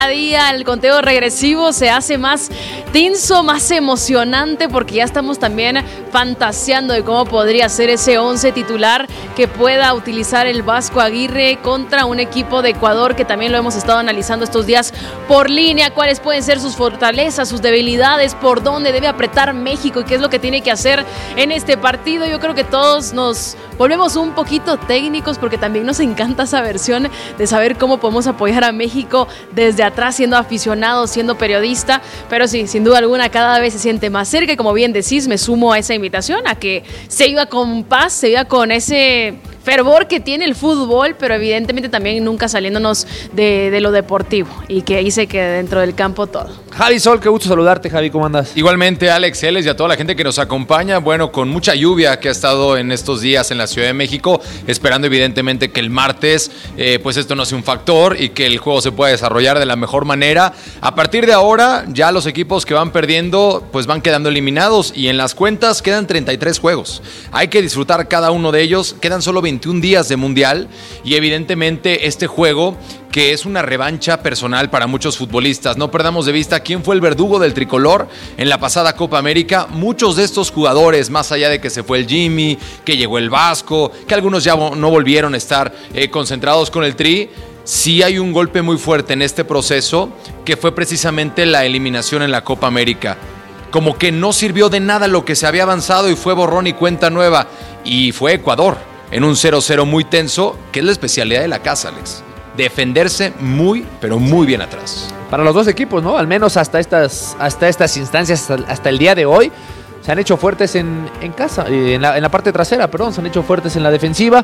Cada día el conteo regresivo se hace más tenso, más emocionante, porque ya estamos también fantaseando de cómo podría ser ese 11 titular que pueda utilizar el Vasco Aguirre contra un equipo de Ecuador que también lo hemos estado analizando estos días por línea, cuáles pueden ser sus fortalezas, sus debilidades, por dónde debe apretar México y qué es lo que tiene que hacer en este partido. Yo creo que todos nos volvemos un poquito técnicos porque también nos encanta esa versión de saber cómo podemos apoyar a México desde atrás, siendo aficionado, siendo periodista, pero sí, sin duda alguna cada vez se siente más cerca y como bien decís, me sumo a esa invitación a que se iba con paz, se iba con ese fervor que tiene el fútbol, pero evidentemente también nunca saliéndonos de lo deportivo y que ahí se quede dentro del campo todo. Javi Sol, qué gusto saludarte, Javi, ¿cómo andas? Igualmente, Alex Celes y a toda la gente que nos acompaña, bueno, con mucha lluvia que ha estado en estos días en la Ciudad de México, esperando evidentemente que el martes, pues esto no sea un factor y que el juego se pueda desarrollar de la mejor manera. A partir de ahora, ya los equipos que van perdiendo, pues van quedando eliminados y en las cuentas quedan 33 juegos. Hay que disfrutar cada uno de ellos, quedan solo 21 días de Mundial y evidentemente este juego que es una revancha personal para muchos futbolistas. No perdamos de vista quién fue el verdugo del tricolor en la pasada Copa América. Muchos de estos jugadores, más allá de que se fue el Jimmy, que llegó el Vasco, que algunos ya no volvieron a estar concentrados con el Tri, sí hay un golpe muy fuerte en este proceso que fue precisamente la eliminación en la Copa América. Como que no sirvió de nada lo que se había avanzado y fue borrón y cuenta nueva. Y fue Ecuador en un 0-0 muy tenso, que es la especialidad de la casa, Alex. Defenderse muy, pero muy bien atrás. Para los dos equipos, ¿no? Al menos hasta estas instancias, hasta el día de hoy, se han hecho fuertes en casa, en la parte trasera, perdón, se han hecho fuertes en la defensiva.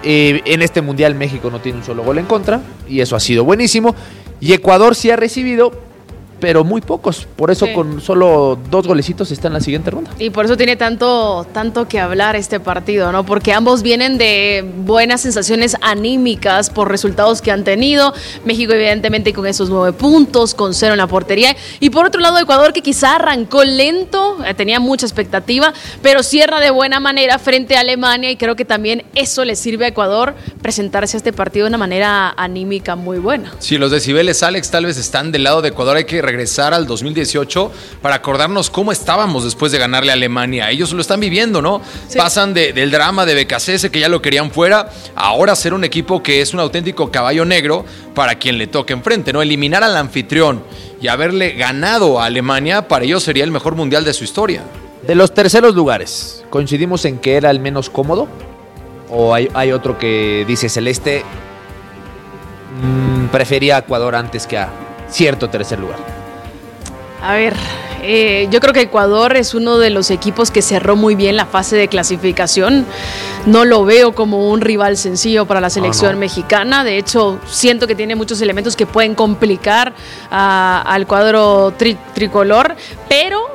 En este Mundial México no tiene un solo gol en contra, y eso ha sido buenísimo. Y Ecuador sí ha recibido, pero muy pocos, por eso sí, con solo 2 golecitos está en la siguiente ronda. Y por eso tiene tanto que hablar este partido, ¿no? Porque ambos vienen de buenas sensaciones anímicas por resultados que han tenido. México evidentemente con esos 9 puntos, con 0 en la portería. Y por otro lado Ecuador, que quizá arrancó lento, tenía mucha expectativa, pero cierra de buena manera frente a Alemania y creo que también eso le sirve a Ecuador presentarse a este partido de una manera anímica muy buena. Sí, los decibeles, Alex, tal vez están del lado de Ecuador. Hay que regresar al 2018 para acordarnos cómo estábamos después de ganarle a Alemania. Ellos lo están viviendo, ¿no? Sí. Pasan del drama de Becasese, que ya lo querían fuera, ahora ser un equipo que es un auténtico caballo negro para quien le toque enfrente, ¿no? Eliminar al anfitrión y haberle ganado a Alemania, para ellos sería el mejor mundial de su historia. De los terceros lugares, ¿coincidimos en que era el menos cómodo? ¿O hay otro que dice Celeste prefería a Ecuador antes que a cierto tercer lugar? A ver, yo creo que Ecuador es uno de los equipos que cerró muy bien la fase de clasificación. No lo veo como un rival sencillo para la selección mexicana. De hecho, siento que tiene muchos elementos que pueden complicar al cuadro tricolor, pero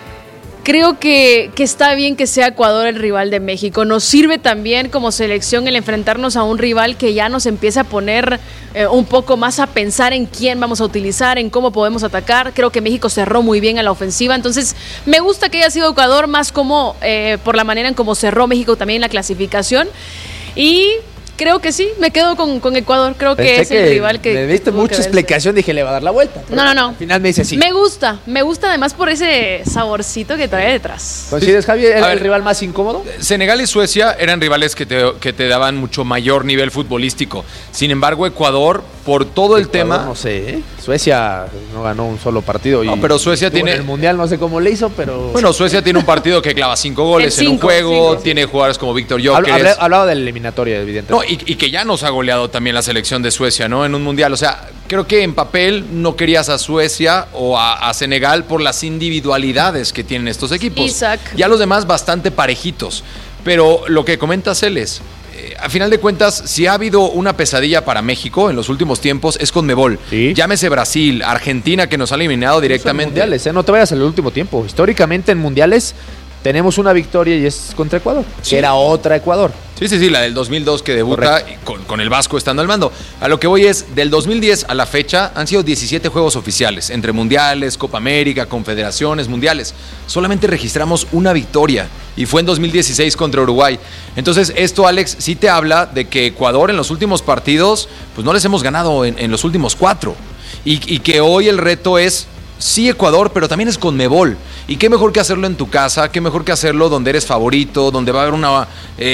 creo que está bien que sea Ecuador el rival de México. Nos sirve también como selección el enfrentarnos a un rival que ya nos empieza a poner un poco más a pensar en quién vamos a utilizar, en cómo podemos atacar. Creo que México cerró muy bien a la ofensiva, entonces me gusta que haya sido Ecuador más como por la manera en cómo cerró México también en la clasificación. Y creo que sí, me quedo con Ecuador. Creo que es el rival que... Me diste mucha explicación, dije, le va a dar la vuelta. No. Al final me dice sí. Me gusta además por ese saborcito que trae detrás. ¿Coincides, Javi, el rival más incómodo? Senegal y Suecia eran rivales que te daban mucho mayor nivel futbolístico. Sin embargo, Ecuador, por todo el tema... No sé, ¿eh? Suecia no ganó un solo partido. No, pero Suecia tiene... En el Mundial no sé cómo le hizo, pero... Bueno, Suecia tiene un partido que clava 5 goles en un juego, tiene jugadores como Víctor Gyökeres. Hablaba de la eliminatoria, evidentemente. No, y que ya nos ha goleado también la selección de Suecia, ¿no? En un mundial. O sea, creo que en papel no querías a Suecia o a Senegal por las individualidades que tienen estos equipos. Isaac. Ya los demás bastante parejitos. Pero lo que comenta Celes, a final de cuentas, si ha habido una pesadilla para México en los últimos tiempos, es CONMEBOL. ¿Sí? Llámese Brasil, Argentina, que nos ha eliminado directamente. Mundiales, no te vayas al último tiempo. Históricamente en mundiales tenemos una victoria y es contra Ecuador, que era otra Ecuador. Sí, la del 2002 que debuta con el Vasco estando al mando. A lo que voy es, del 2010 a la fecha han sido 17 juegos oficiales, entre mundiales, Copa América, confederaciones, mundiales. Solamente registramos una victoria y fue en 2016 contra Uruguay. Entonces esto, Alex, sí te habla de que Ecuador en los últimos partidos, pues no les hemos ganado en los últimos 4. y que hoy el reto es, sí, Ecuador, pero también es Conmebol. Y qué mejor que hacerlo en tu casa, qué mejor que hacerlo donde eres favorito, donde va a haber una,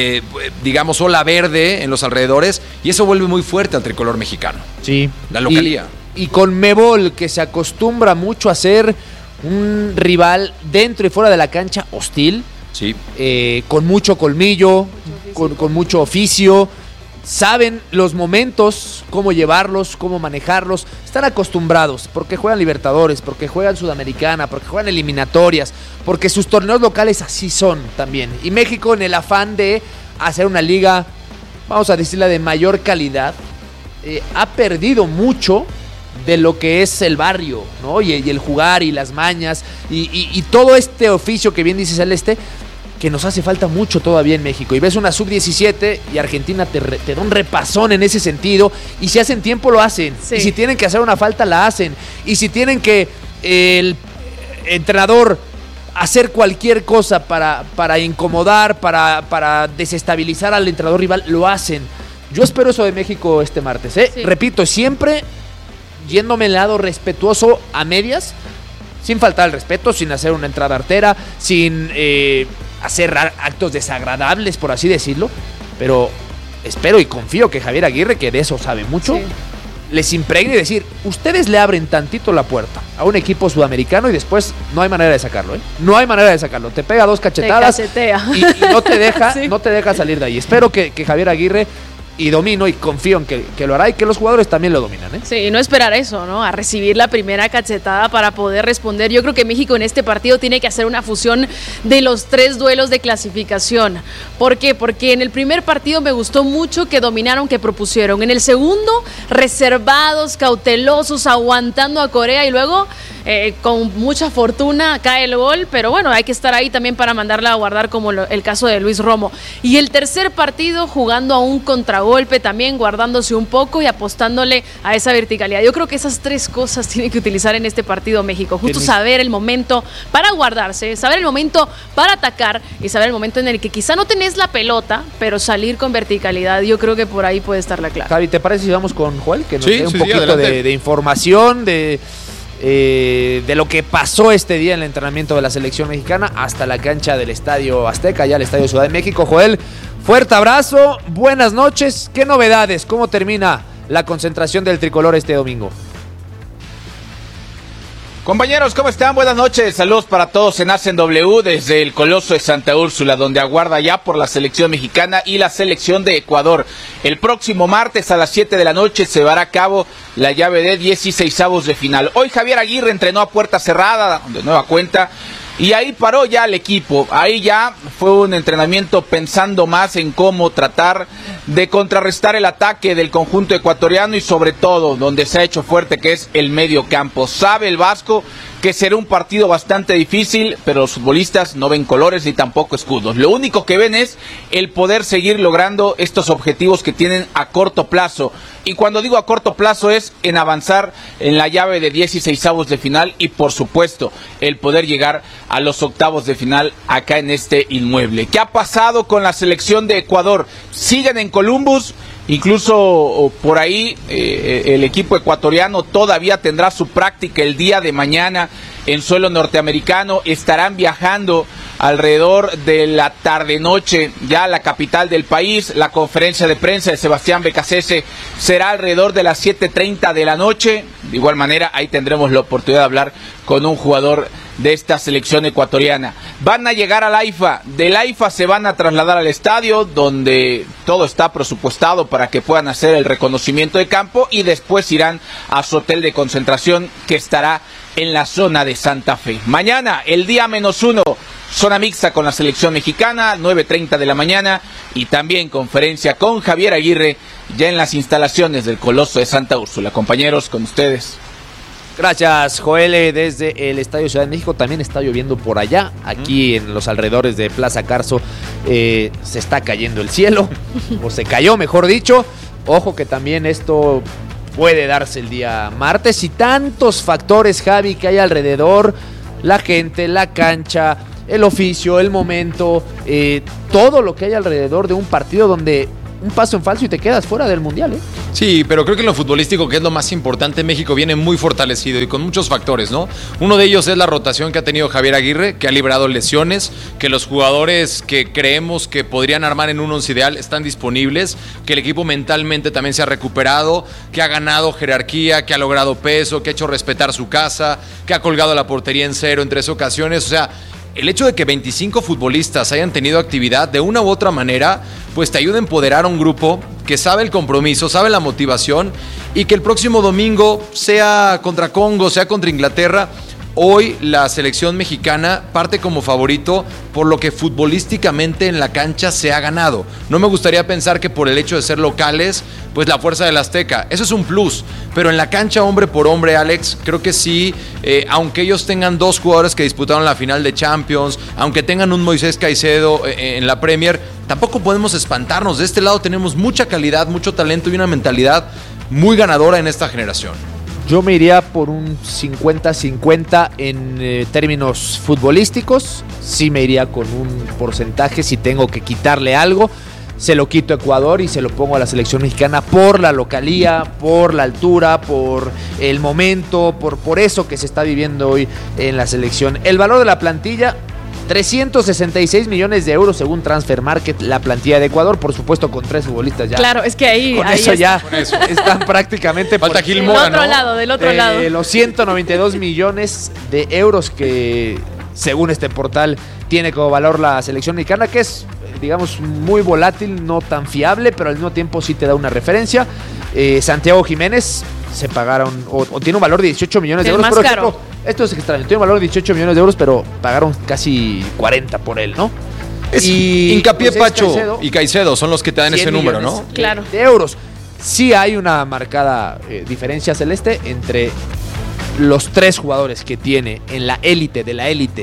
digamos, ola verde en los alrededores, y eso vuelve muy fuerte al tricolor mexicano. Sí. La localía. Y Conmebol, que se acostumbra mucho a ser un rival dentro y fuera de la cancha hostil, sí, con mucho colmillo, con mucho oficio. Saben los momentos, cómo llevarlos, cómo manejarlos. Están acostumbrados porque juegan Libertadores, porque juegan Sudamericana, porque juegan eliminatorias, porque sus torneos locales así son también. Y México, en el afán de hacer una liga, vamos a decirla, de mayor calidad, ha perdido mucho de lo que es el barrio, ¿no? Y el jugar y las mañas y todo este oficio que bien dice Celeste, que nos hace falta mucho todavía en México. Y ves una sub-17 y Argentina te da un repasón en ese sentido. Y si hacen tiempo, lo hacen. Sí. Y si tienen que hacer una falta, la hacen. Y si tienen que el entrenador hacer cualquier cosa para incomodar, para desestabilizar al entrenador rival, lo hacen. Yo espero eso de México este martes, ¿eh? Sí. Repito, siempre yéndome al lado respetuoso a medias, sin faltar el respeto, sin hacer una entrada artera, sin hacer actos desagradables, por así decirlo, pero espero y confío que Javier Aguirre, que de eso sabe mucho, sí, les impregne y decir, ustedes le abren tantito la puerta a un equipo sudamericano y después no hay manera de sacarlo, ¿eh? No hay manera de sacarlo, te pega 2 cachetadas y no te deja, sí, no te deja salir de ahí. Espero que Javier Aguirre, y domino y confío en que lo hará y que los jugadores también lo dominan, ¿eh? Sí, y no esperar eso, ¿no? A recibir la primera cachetada para poder responder. Yo creo que México en este partido tiene que hacer una fusión de los 3 duelos de clasificación. ¿Por qué? Porque en el primer partido me gustó mucho que dominaron, que propusieron. En el segundo, reservados, cautelosos, aguantando a Corea, y luego con mucha fortuna cae el gol, pero bueno, hay que estar ahí también para mandarla a guardar, como el caso de Luis Romo. Y el tercer partido jugando a un contragolpe también, guardándose un poco y apostándole a esa verticalidad. Yo creo que esas 3 cosas tienen que utilizar en este partido México, justo saber el momento para guardarse, saber el momento para atacar y saber el momento en el que quizá no tenés la pelota, pero salir con verticalidad. Yo creo que por ahí puede estar la clave. Javi, ¿te parece si vamos con Joel? Que nos dé un poquito de información de lo que pasó este día en el entrenamiento de la selección mexicana hasta la cancha del Estadio Azteca, ya el Estadio Ciudad de México. Joel, fuerte abrazo, buenas noches. ¿Qué novedades? ¿Cómo termina la concentración del tricolor este domingo? Compañeros, ¿cómo están? Buenas noches, saludos para todos en Hacen W desde el Coloso de Santa Úrsula, donde aguarda ya por la selección mexicana y la selección de Ecuador. El próximo martes a las 7 de la noche se llevará a cabo la llave de 16avos de final. Hoy Javier Aguirre entrenó a puerta cerrada, de nueva cuenta, y ahí paró ya el equipo. Ahí ya fue un entrenamiento pensando más en cómo tratar de contrarrestar el ataque del conjunto ecuatoriano y sobre todo donde se ha hecho fuerte, que es el medio campo. Sabe el Vasco que será un partido bastante difícil, pero los futbolistas no ven colores ni tampoco escudos. Lo único que ven es el poder seguir logrando estos objetivos que tienen a corto plazo. Y cuando digo a corto plazo es en avanzar en la llave de 16avos de final y por supuesto el poder llegar a los octavos de final acá en este inmueble. ¿Qué ha pasado con la selección de Ecuador? Siguen en Columbus. Incluso por ahí el equipo ecuatoriano todavía tendrá su práctica el día de mañana en suelo norteamericano. Estarán viajando alrededor de la tarde-noche ya a la capital del país. La conferencia de prensa de Sebastián Becasese será alrededor de las 7:30 de la noche. De igual manera, ahí tendremos la oportunidad de hablar con un jugador de esta selección ecuatoriana. Van a llegar al AIFA, del AIFA se van a trasladar al estadio donde todo está presupuestado para que puedan hacer el reconocimiento de campo y después irán a su hotel de concentración que estará en la zona de Santa Fe. Mañana, el día -1, zona mixta con la selección mexicana, 9:30 de la mañana y también conferencia con Javier Aguirre ya en las instalaciones del Coloso de Santa Úrsula. Compañeros, con ustedes. Gracias, Joel, desde el Estadio Ciudad de México. También está lloviendo por allá. Aquí en los alrededores de Plaza Carso se está cayendo el cielo, o se cayó, mejor dicho. Ojo que también esto puede darse el día martes. Y tantos factores, Javi, que hay alrededor. La gente, la cancha, el oficio, el momento, todo lo que hay alrededor de un partido donde un paso en falso y te quedas fuera del Mundial, ¿eh? Sí, pero creo que en lo futbolístico, que es lo más importante, México viene muy fortalecido y con muchos factores, ¿no? Uno de ellos es la rotación que ha tenido Javier Aguirre, que ha librado lesiones, que los jugadores que creemos que podrían armar en un once ideal están disponibles, que el equipo mentalmente también se ha recuperado, que ha ganado jerarquía, que ha logrado peso, que ha hecho respetar su casa, que ha colgado la portería en cero en 3 ocasiones, o sea, el hecho de que 25 futbolistas hayan tenido actividad de una u otra manera, pues te ayuda a empoderar a un grupo que sabe el compromiso, sabe la motivación y que el próximo domingo, sea contra Congo, sea contra Inglaterra, hoy la selección mexicana parte como favorito por lo que futbolísticamente en la cancha se ha ganado. No me gustaría pensar que por el hecho de ser locales, pues la fuerza del Azteca, eso es un plus, pero en la cancha hombre por hombre, Alex, creo que sí, aunque ellos tengan 2 jugadores que disputaron la final de Champions, aunque tengan un Moisés Caicedo en la Premier, tampoco podemos espantarnos. De este lado tenemos mucha calidad, mucho talento y una mentalidad muy ganadora en esta generación. Yo me iría por un 50-50 en términos futbolísticos. Sí me iría con un porcentaje. Si tengo que quitarle algo, se lo quito a Ecuador y se lo pongo a la selección mexicana por la localía, por la altura, por el momento, por eso que se está viviendo hoy en la selección. El valor de la plantilla, 366 millones de euros según Transfer Market, la plantilla de Ecuador, por supuesto con 3 futbolistas ya. Claro, es que ahí... Con ahí eso ya con eso. están prácticamente... Falta Gil del Mora, otro ¿no? lado, del otro lado. Los 192 millones de euros que, según este portal, tiene como valor la selección mexicana, que es, digamos, muy volátil, no tan fiable, pero al mismo tiempo sí te da una referencia. Santiago Jiménez se pagaron, o tiene un valor de 18 millones de El euros. más Por caro. ejemplo, esto es extraño, tiene un valor de 18 millones de euros, pero pagaron casi 40 por él, ¿no? Y Hincapié, Moisés Pacho Caicedo, y Caicedo son los que te dan 100 ese número, ¿no? millones Claro. de euros. Sí hay una marcada diferencia celeste entre los 3 jugadores que tiene en la élite, de la élite,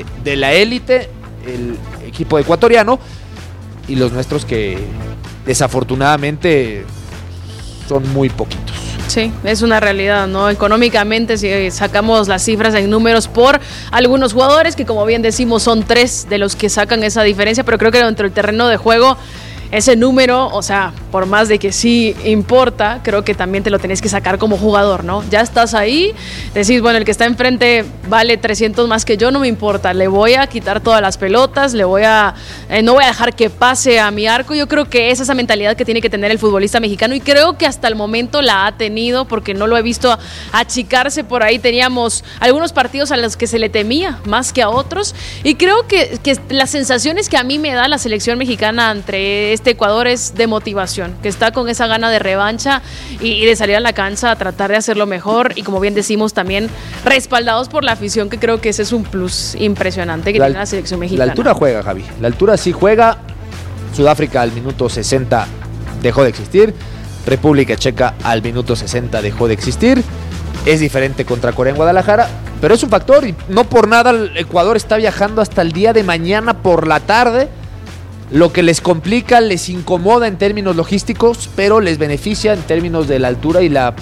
el equipo ecuatoriano, y los nuestros que desafortunadamente son muy poquitos. Sí, es una realidad, ¿no? Económicamente, si sacamos las cifras en números por algunos jugadores, que como bien decimos son 3 de los que sacan esa diferencia, pero creo que dentro del terreno de juego ese número, o sea, por más de que sí importa, creo que también te lo tenés que sacar como jugador, ¿no? Ya estás ahí, decís, bueno, el que está enfrente vale 300 más que yo, no me importa, le voy a quitar todas las pelotas, no voy a dejar que pase a mi arco. Yo creo que es esa mentalidad que tiene que tener el futbolista mexicano y creo que hasta el momento la ha tenido, porque no lo he visto achicarse por ahí. Teníamos algunos partidos a los que se le temía más que a otros y creo que las sensaciones que a mí me da la selección mexicana entre este Ecuador es de motivación, que está con esa gana de revancha y de salir a la cancha a tratar de hacerlo mejor y, como bien decimos, también respaldados por la afición, que creo que ese es un plus impresionante que tiene la selección mexicana. La altura juega, Javi. La altura sí juega. Sudáfrica al minuto 60 dejó de existir. República Checa al minuto 60 dejó de existir. Es diferente contra Corea en Guadalajara, pero es un factor y no por nada el Ecuador está viajando hasta el día de mañana por la tarde. Lo que les complica, les incomoda en términos logísticos, pero les beneficia en términos de la altura y la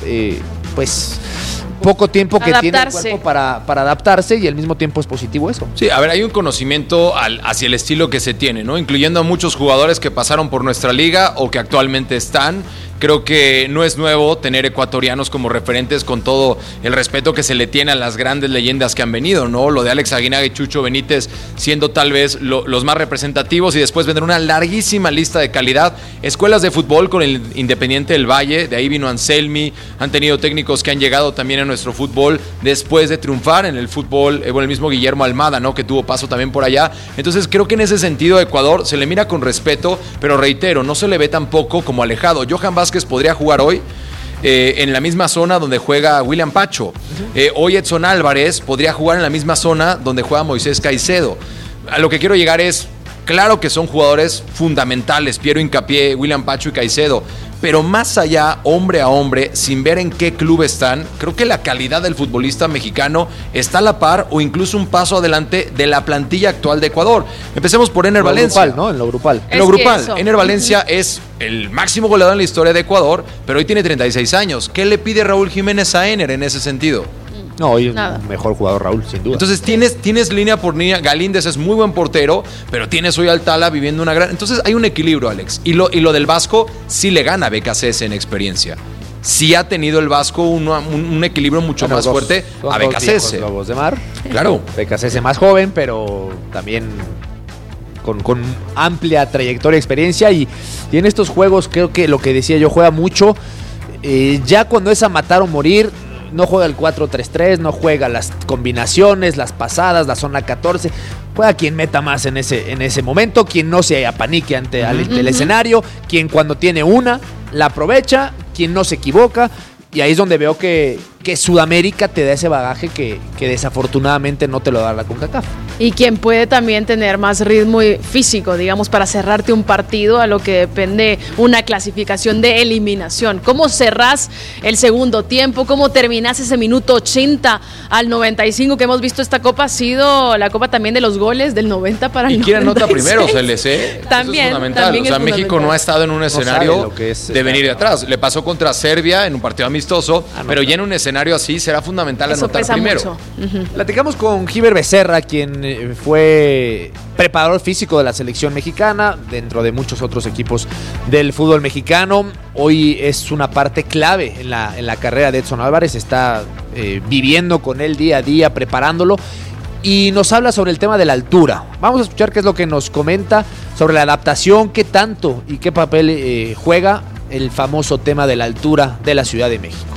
poco tiempo que tiene el cuerpo para adaptarse, y al mismo tiempo es positivo eso. Sí, a ver, hay un conocimiento hacia el estilo que se tiene, ¿no? Incluyendo a muchos jugadores que pasaron por nuestra liga o que actualmente están. Creo que no es nuevo tener ecuatorianos como referentes, con todo el respeto que se le tiene a las grandes leyendas que han venido, ¿no? Lo de Alex Aguinaga y Chucho Benítez siendo tal vez los más representativos, y después vendrá una larguísima lista de calidad. Escuelas de fútbol con el Independiente del Valle, de ahí vino Anselmi, han tenido técnicos que han llegado también a nuestro fútbol después de triunfar en el fútbol, el mismo Guillermo Almada, ¿no? Que tuvo paso también por allá. Entonces creo que en ese sentido a Ecuador se le mira con respeto, pero reitero, no se le ve tampoco como alejado. Johan Vázquez podría jugar hoy en la misma zona donde juega William Pacho. Hoy Edson Álvarez podría jugar en la misma zona donde juega Moisés Caicedo. A lo que quiero llegar es, claro que son jugadores fundamentales, Piero Hincapié, William Pacho y Caicedo, pero más allá, hombre a hombre, sin ver en qué club están, creo que la calidad del futbolista mexicano está a la par o incluso un paso adelante de la plantilla actual de Ecuador. Empecemos por Ener Valencia. Grupal, ¿no? En lo grupal. En lo grupal, Ener Valencia es el máximo goleador en la historia de Ecuador, pero hoy tiene 36 años. ¿Qué le pide Raúl Jiménez a Ener en ese sentido? No, hoy es Nada. un mejor jugador Raúl, sin duda. Entonces tienes línea por línea. Galíndez es muy buen portero, pero tienes hoy al Tala viviendo una gran... Entonces hay un equilibrio, Alex. Y lo del Vasco sí le gana a BKCS en experiencia. Sí ha tenido el Vasco un equilibrio mucho más fuerte a BKCS. Lobos de Mar. Claro. BKCS más joven, pero también con amplia trayectoria y experiencia. Y en estos juegos creo que lo que decía yo, juega mucho. Ya cuando es a matar o morir, no juega el 4-3-3, no juega las combinaciones, las pasadas, la zona 14. Juega quien meta más en ese momento, quien no se apanique ante el escenario, quien cuando tiene una la aprovecha, quien no se equivoca. Y ahí es donde veo que Sudamérica te da ese bagaje que desafortunadamente no te lo da la CONCACAF. Y quien puede también tener más ritmo y físico, digamos, para cerrarte un partido, a lo que depende una clasificación de eliminación. ¿Cómo cerrás el segundo tiempo? ¿Cómo terminás ese minuto 80 al 95 que hemos visto? Esta copa ha sido la copa también de los goles del 90 para el 96. ¿Y quién anota primero, CLC? También, Eso es fundamental. también o sea, es México fundamental. no ha estado en un escenario de venir de atrás. Le pasó contra Serbia en un partido amistoso, pero ya en un escenario así será fundamental Eso anotar pesa primero. mucho. Platicamos con Giver Becerra, quien fue preparador físico de la selección mexicana, dentro de muchos otros equipos del fútbol mexicano. Hoy es una parte clave en la carrera de Edson Álvarez, está viviendo con él día a día, preparándolo, y nos habla sobre el tema de la altura. Vamos a escuchar qué es lo que nos comenta sobre la adaptación, qué tanto y qué papel juega el famoso tema de la altura de la Ciudad de México.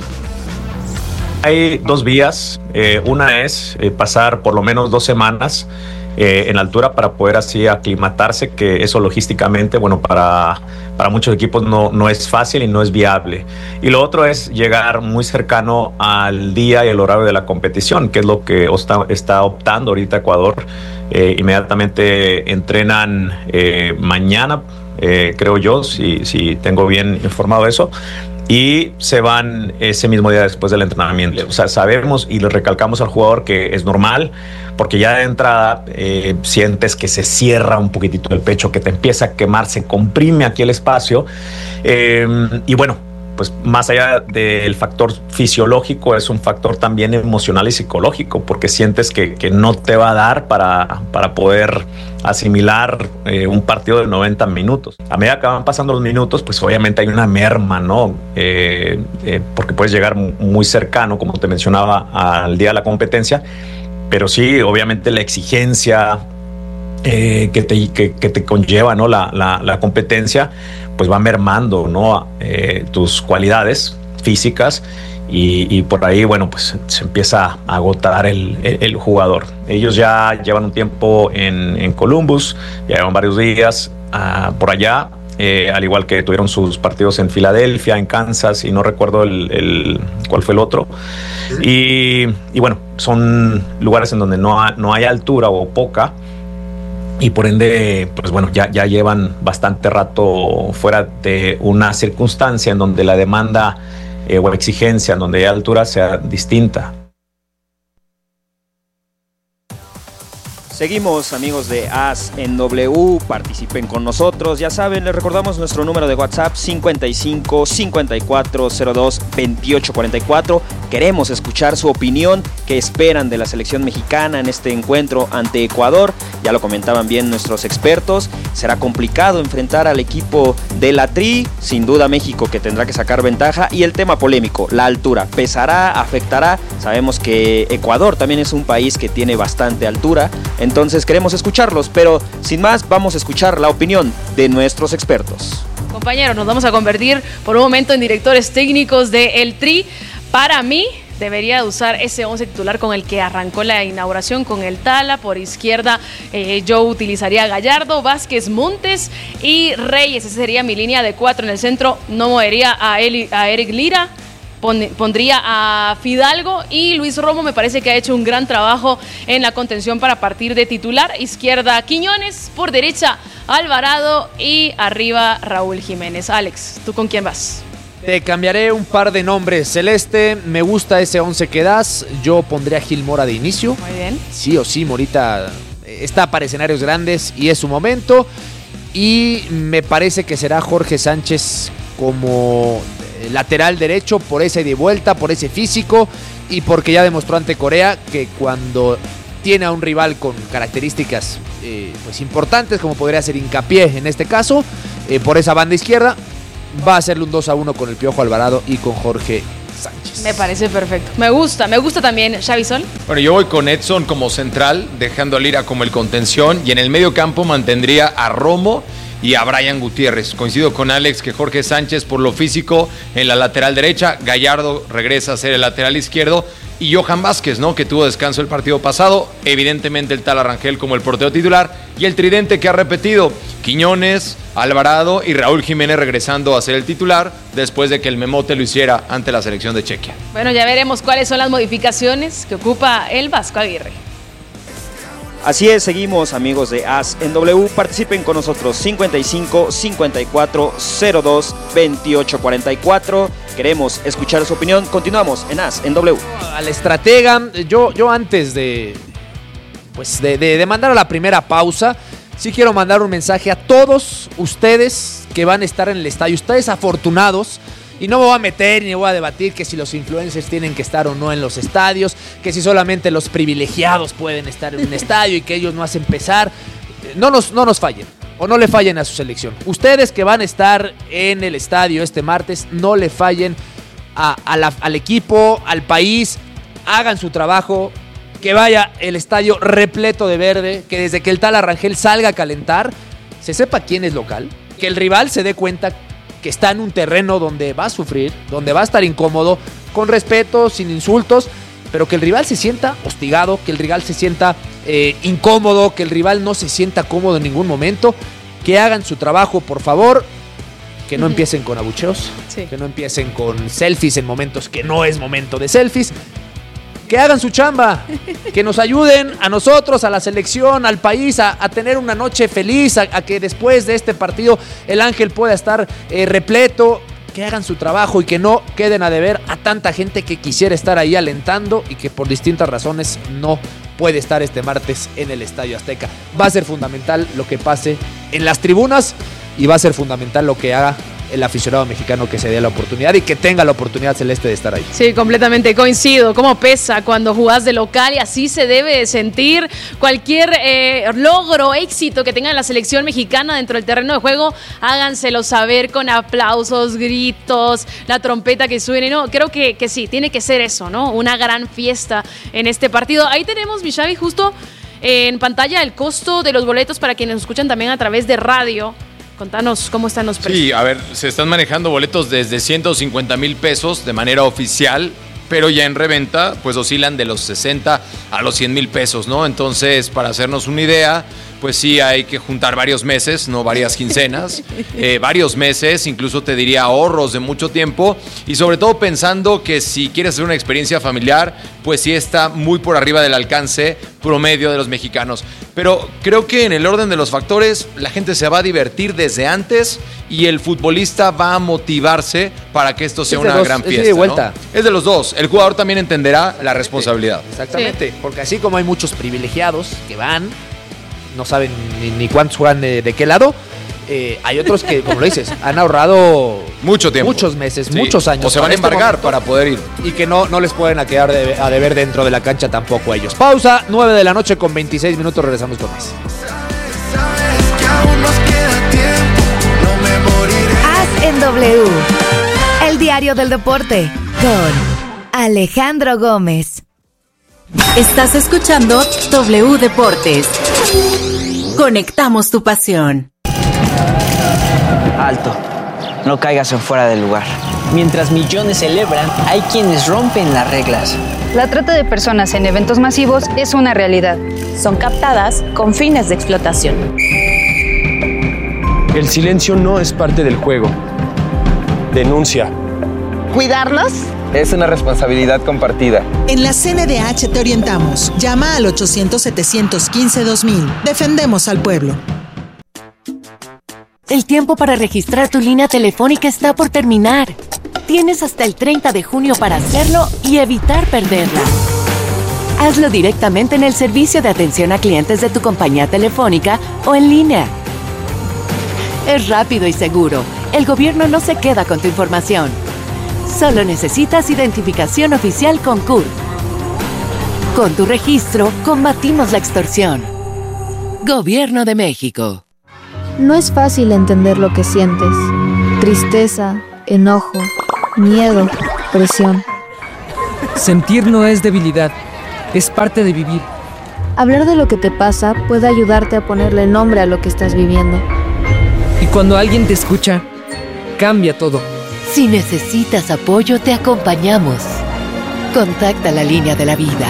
Hay dos vías. Una es pasar por lo menos 2 semanas en altura para poder así aclimatarse, que eso logísticamente, bueno, para muchos equipos no es fácil y no es viable. Y lo otro es llegar muy cercano al día y el horario de la competición, que es lo que está optando ahorita Ecuador. Inmediatamente entrenan mañana, creo yo, si tengo bien informado eso. Y se van ese mismo día después del entrenamiento. O sea, sabemos y le recalcamos al jugador que es normal, porque ya de entrada sientes que se cierra un poquitito el pecho, que te empieza a quemar, se comprime aquí el espacio. Y bueno, pues más allá del factor fisiológico, es un factor también emocional y psicológico, porque sientes que no te va a dar para poder asimilar un partido de 90 minutos. A medida que van pasando los minutos, pues obviamente hay una merma, ¿no? Porque puedes llegar muy cercano, como te mencionaba, al día de la competencia, pero sí, obviamente la exigencia que te conlleva, ¿no? La competencia, pues va mermando, ¿no? Tus cualidades físicas, y por ahí, bueno, pues se empieza a agotar el jugador. Ellos ya llevan un tiempo en Columbus, ya llevan varios días por allá, al igual que tuvieron sus partidos en Filadelfia, en Kansas, y no recuerdo cuál fue el otro. Y bueno, son lugares en donde no hay altura o poca, y por ende, pues bueno, ya llevan bastante rato fuera de una circunstancia en donde la demanda o la exigencia en donde hay altura sea distinta. Seguimos, amigos de AS en W, participen con nosotros, ya saben, les recordamos nuestro número de WhatsApp 55 54 02 28 44. Queremos escuchar su opinión, qué esperan de la selección mexicana en este encuentro ante Ecuador. Ya lo comentaban bien nuestros expertos, será complicado enfrentar al equipo de la Tri, sin duda México que tendrá que sacar ventaja, y el tema polémico, la altura, pesará, afectará. Sabemos que Ecuador también es un país que tiene bastante altura, entonces queremos escucharlos, pero sin más vamos a escuchar la opinión de nuestros expertos. Compañeros, nos vamos a convertir por un momento en directores técnicos de El Tri. Para mí, debería usar ese 11 titular con el que arrancó la inauguración, con el Tala. Por izquierda yo utilizaría a Gallardo, Vázquez, Montes y Reyes. Esa sería mi línea de 4 en el centro. No movería a Eric Lira. Pondría a Fidalgo, y Luis Romo me parece que ha hecho un gran trabajo en la contención para partir de titular. Izquierda Quiñones, por derecha Alvarado y arriba Raúl Jiménez. Alex, ¿tú con quién vas? Te cambiaré un par de nombres, Celeste. Me gusta ese 11 que das. Yo pondré a Gil Mora de inicio. Muy bien. Sí o sí, Morita está para escenarios grandes y es su momento. Y me parece que será Jorge Sánchez como lateral derecho, por esa ida y vuelta, por ese físico, y porque ya demostró ante Corea que cuando tiene a un rival con características pues importantes, como podría ser Hincapié en este caso, por esa banda izquierda, va a hacerle un 2-1 con el Piojo Alvarado y con Jorge Sánchez. Me parece perfecto. Me gusta también. Xavi Sol. Bueno, yo voy con Edson como central, dejando a Lira como el contención, y en el medio campo mantendría a Romo y a Brian Gutiérrez. Coincido con Alex que Jorge Sánchez por lo físico en la lateral derecha, Gallardo regresa a ser el lateral izquierdo y Johan Vázquez, ¿no? Que tuvo descanso el partido pasado, evidentemente el Tala Rangel como el portero titular y el tridente que ha repetido, Quiñones, Alvarado y Raúl Jiménez regresando a ser el titular después de que el Memote lo hiciera ante la selección de Chequia. Bueno, ya veremos cuáles son las modificaciones que ocupa el Vasco Aguirre. Así es, seguimos amigos de AS en W, participen con nosotros 55 54 02 28 44. Queremos escuchar su opinión. Continuamos en AS en W. Al estratega, yo antes de mandar a la primera pausa, sí quiero mandar un mensaje a todos ustedes que van a estar en el estadio, ustedes afortunados. Y no me voy a meter ni me voy a debatir que si los influencers tienen que estar o no en los estadios, que si solamente los privilegiados pueden estar en un estadio y que ellos no hacen pesar. No nos fallen o no le fallen a su selección. Ustedes que van a estar en el estadio este martes, no le fallen al equipo, al país. Hagan su trabajo, que vaya el estadio repleto de verde, que desde que el Tala Rangel salga a calentar, se sepa quién es local, que el rival se dé cuenta que está en un terreno donde va a sufrir, donde va a estar incómodo, con respeto, sin insultos, pero que el rival se sienta hostigado, que el rival se sienta incómodo, que el rival no se sienta cómodo en ningún momento, que hagan su trabajo, por favor, que no empiecen con abucheos, que no empiecen con selfies en momentos que no es momento de selfies, que hagan su chamba, que nos ayuden a nosotros, a la selección, al país, a tener una noche feliz, a que después de este partido el Ángel pueda estar repleto, que hagan su trabajo y que no queden a deber a tanta gente que quisiera estar ahí alentando y que por distintas razones no puede estar este martes en el Estadio Azteca. Va a ser fundamental lo que pase en las tribunas y va a ser fundamental lo que haga el aficionado mexicano que se dé la oportunidad y que tenga la oportunidad celeste de estar ahí. Sí, completamente coincido. Cómo pesa cuando jugás de local y así se debe de sentir. Cualquier logro, éxito que tenga la selección mexicana dentro del terreno de juego, háganselo saber con aplausos, gritos, la trompeta que suene. No, creo que sí, tiene que ser eso, ¿no? Una gran fiesta en este partido. Ahí tenemos, mi Xavi, justo en pantalla el costo de los boletos para quienes nos escuchan también a través de radio. Contanos cómo están los precios. Sí, a ver, se están manejando boletos desde 150,000 pesos de manera oficial, pero ya en reventa pues oscilan de los 60 a los 100,000 pesos, ¿no? Entonces, para hacernos una idea, pues sí hay que juntar varios meses, no varias quincenas, varios meses, incluso te diría ahorros de mucho tiempo, y sobre todo pensando que si quieres hacer una experiencia familiar, pues sí está muy por arriba del alcance promedio de los mexicanos. Pero creo que en el orden de los factores, la gente se va a divertir desde antes y el futbolista va a motivarse para que esto sea una gran fiesta. Es de vuelta. ¿No? Es de los dos. El jugador también entenderá la responsabilidad. Exactamente, sí. Porque así como hay muchos privilegiados que van, no saben ni cuántos juegan de qué lado, hay otros que, como lo dices, han ahorrado mucho tiempo, muchos meses, sí, muchos años. O se van a embargar para poder ir. Y que no les pueden quedar a deber dentro de la cancha tampoco a ellos. Pausa, 9 de la noche con 26 minutos, regresamos con más. AS en W, el diario del deporte, con Alejandro Gómez. Estás escuchando W Deportes. Conectamos tu pasión. Alto, no caigas en fuera del lugar. Mientras millones celebran, hay quienes rompen las reglas. La trata de personas en eventos masivos es una realidad. Son captadas con fines de explotación. El silencio no es parte del juego. Denuncia. ¿Cuidarlos? Es una responsabilidad compartida. En la CNDH te orientamos. Llama al 800-715-2000. Defendemos al pueblo. El tiempo para registrar tu línea telefónica está por terminar. Tienes hasta el 30 de junio para hacerlo y evitar perderla. Hazlo directamente en el servicio de atención a clientes de tu compañía telefónica o en línea. Es rápido y seguro. El gobierno no se queda con tu información. Solo necesitas identificación oficial con CURP. Con tu registro, combatimos la extorsión. Gobierno de México. No es fácil entender lo que sientes. Tristeza, enojo, miedo, presión. Sentir no es debilidad, es parte de vivir. Hablar de lo que te pasa puede ayudarte a ponerle nombre a lo que estás viviendo. Y cuando alguien te escucha, cambia todo. Si necesitas apoyo, te acompañamos. Contacta la línea de la vida.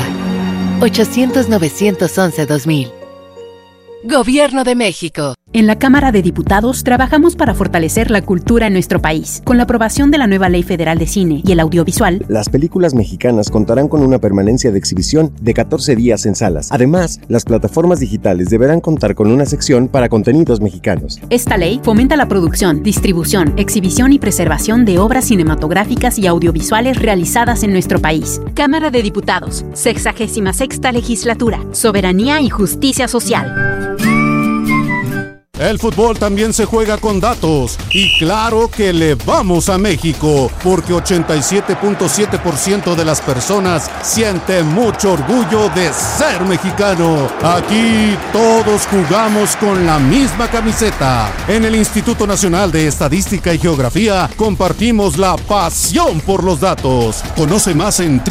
800-911-2000. Gobierno de México. En la Cámara de Diputados trabajamos para fortalecer la cultura en nuestro país. Con la aprobación de la nueva Ley Federal de Cine y el Audiovisual, las películas mexicanas contarán con una permanencia de exhibición de 14 días en salas. Además, las plataformas digitales deberán contar con una sección para contenidos mexicanos. Esta ley fomenta la producción, distribución, exhibición y preservación de obras cinematográficas y audiovisuales realizadas en nuestro país. Cámara de Diputados, 66ª Legislatura, Soberanía y Justicia Social. El fútbol también se juega con datos y claro que le vamos a México porque 87.7% de las personas siente mucho orgullo de ser mexicano. Aquí todos jugamos con la misma camiseta. En el Instituto Nacional de Estadística y Geografía compartimos la pasión por los datos. Conoce más en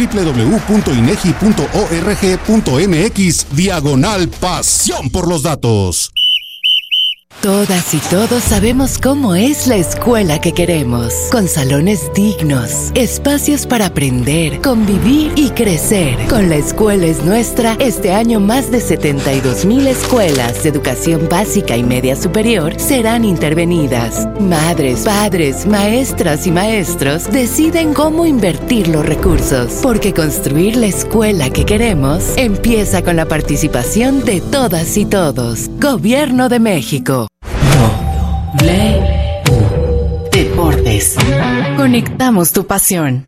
www.inegi.org.mx/pasión por los datos. Todas y todos sabemos cómo es la escuela que queremos, con salones dignos, espacios para aprender, convivir y crecer. Con La Escuela es Nuestra, este año más de 72,000 escuelas de educación básica y media superior serán intervenidas. Madres, padres, maestras y maestros deciden cómo invertir los recursos, porque construir la escuela que queremos empieza con la participación de todas y todos. Gobierno de México. Deportes. Conectamos tu pasión.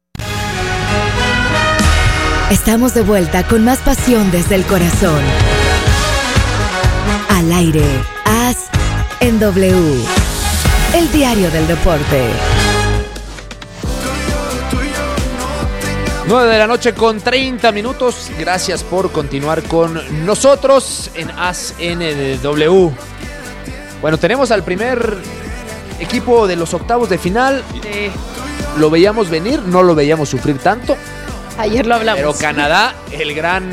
Estamos de vuelta con más pasión desde el corazón. Al aire, AS en W. El diario del deporte. 9 de la noche con 30 minutos. Gracias por continuar con nosotros en AS en W. Bueno, tenemos al primer equipo de los octavos de final. Sí. Lo veíamos venir, no lo veíamos sufrir tanto. Ayer lo hablamos. Pero Canadá, el gran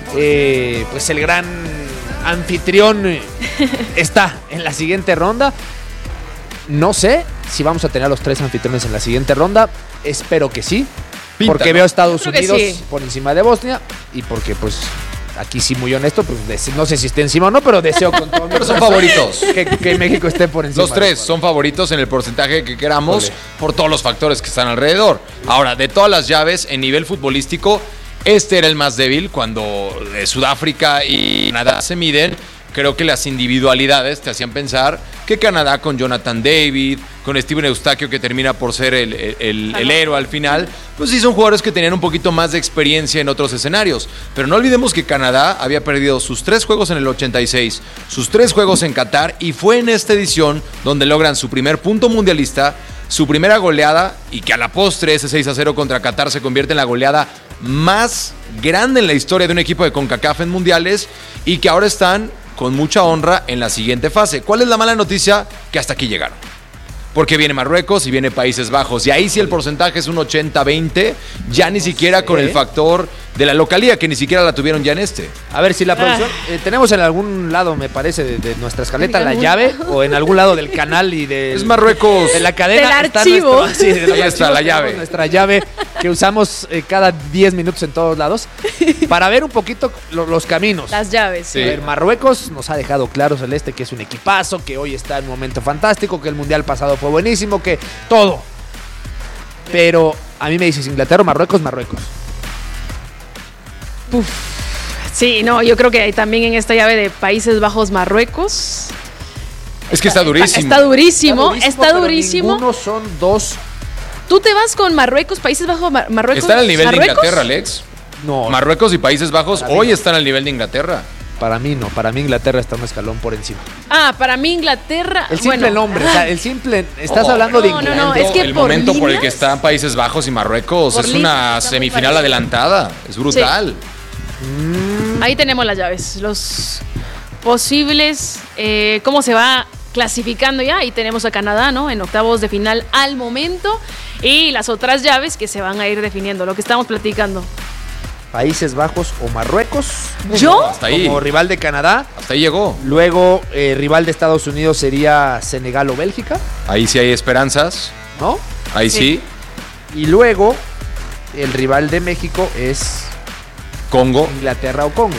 anfitrión, está en la siguiente ronda. No sé si vamos a tener a los 3 anfitriones en la siguiente ronda. Espero que sí. Porque veo a Estados Unidos por encima de Bosnia y porque pues... Aquí sí, muy honesto, pues no sé si esté encima o no, pero deseo con todo mi Pero son favoritos. Que México esté por encima. Los 3 son favoritos en el porcentaje que queramos por todos los factores que están alrededor. Ahora, de todas las llaves, en nivel futbolístico, este era el más débil cuando Sudáfrica y Canadá se miden. Creo que las individualidades te hacían pensar que Canadá con Jonathan David, con Steven Eustaquio que termina por ser el héroe al final, pues sí son jugadores que tenían un poquito más de experiencia en otros escenarios. Pero no olvidemos que Canadá había perdido sus 3 juegos en el 86, sus 3 juegos en Qatar y fue en esta edición donde logran su primer punto mundialista, su primera goleada y que a la postre ese 6-0 contra Qatar se convierte en la goleada más grande en la historia de un equipo de CONCACAF en mundiales y que ahora están con mucha honra en la siguiente fase. ¿Cuál es la mala noticia? Que hasta aquí llegaron. Porque viene Marruecos y viene Países Bajos. Y ahí sí el porcentaje es un 80-20, ya ni siquiera con el factor de la localía, que ni siquiera la tuvieron ya en este. A ver, si la producción... tenemos en algún lado, me parece, de nuestra escaleta la llave, o en algún lado del canal y de... Es Marruecos. De la cadena. Del archivo. Ahí está la llave. Nuestra llave que usamos cada 10 minutos en todos lados, para ver un poquito los caminos. Las llaves. Sí. A ver, Marruecos nos ha dejado claro, Celeste, que es un equipazo, que hoy está en un momento fantástico, que el mundial pasado fue buenísimo, que todo. Pero a mí me dices Inglaterra, Marruecos. Uf. Sí, no, yo creo que hay también en esta llave de Países Bajos, Marruecos. Es que está durísimo. Está durísimo. Ninguno son 2. Tú te vas con Marruecos, Países Bajos, Marruecos. ¿Están al nivel ¿Marruecos? de Inglaterra, Alex? No. Marruecos y Países Bajos hoy están al nivel de Inglaterra. Para mí no, para mí Inglaterra está un escalón por encima. Para mí Inglaterra... El simple nombre, o sea, el simple... Estás hablando de Inglaterra. No, es que el por momento líneas, por el que están Países Bajos y Marruecos es una semifinal adelantada, es brutal. Sí. Ahí tenemos las llaves, los posibles, cómo se va clasificando ya. Ahí tenemos a Canadá, ¿no? En octavos de final al momento. Y las otras llaves que se van a ir definiendo, lo que estamos platicando. Países Bajos o Marruecos. ¿Yo? Hasta ahí. Como rival de Canadá. Hasta ahí llegó. Luego, rival de Estados Unidos sería Senegal o Bélgica. Ahí sí hay esperanzas. ¿No? Ahí sí. Y luego, el rival de México es... Congo. Inglaterra o Congo.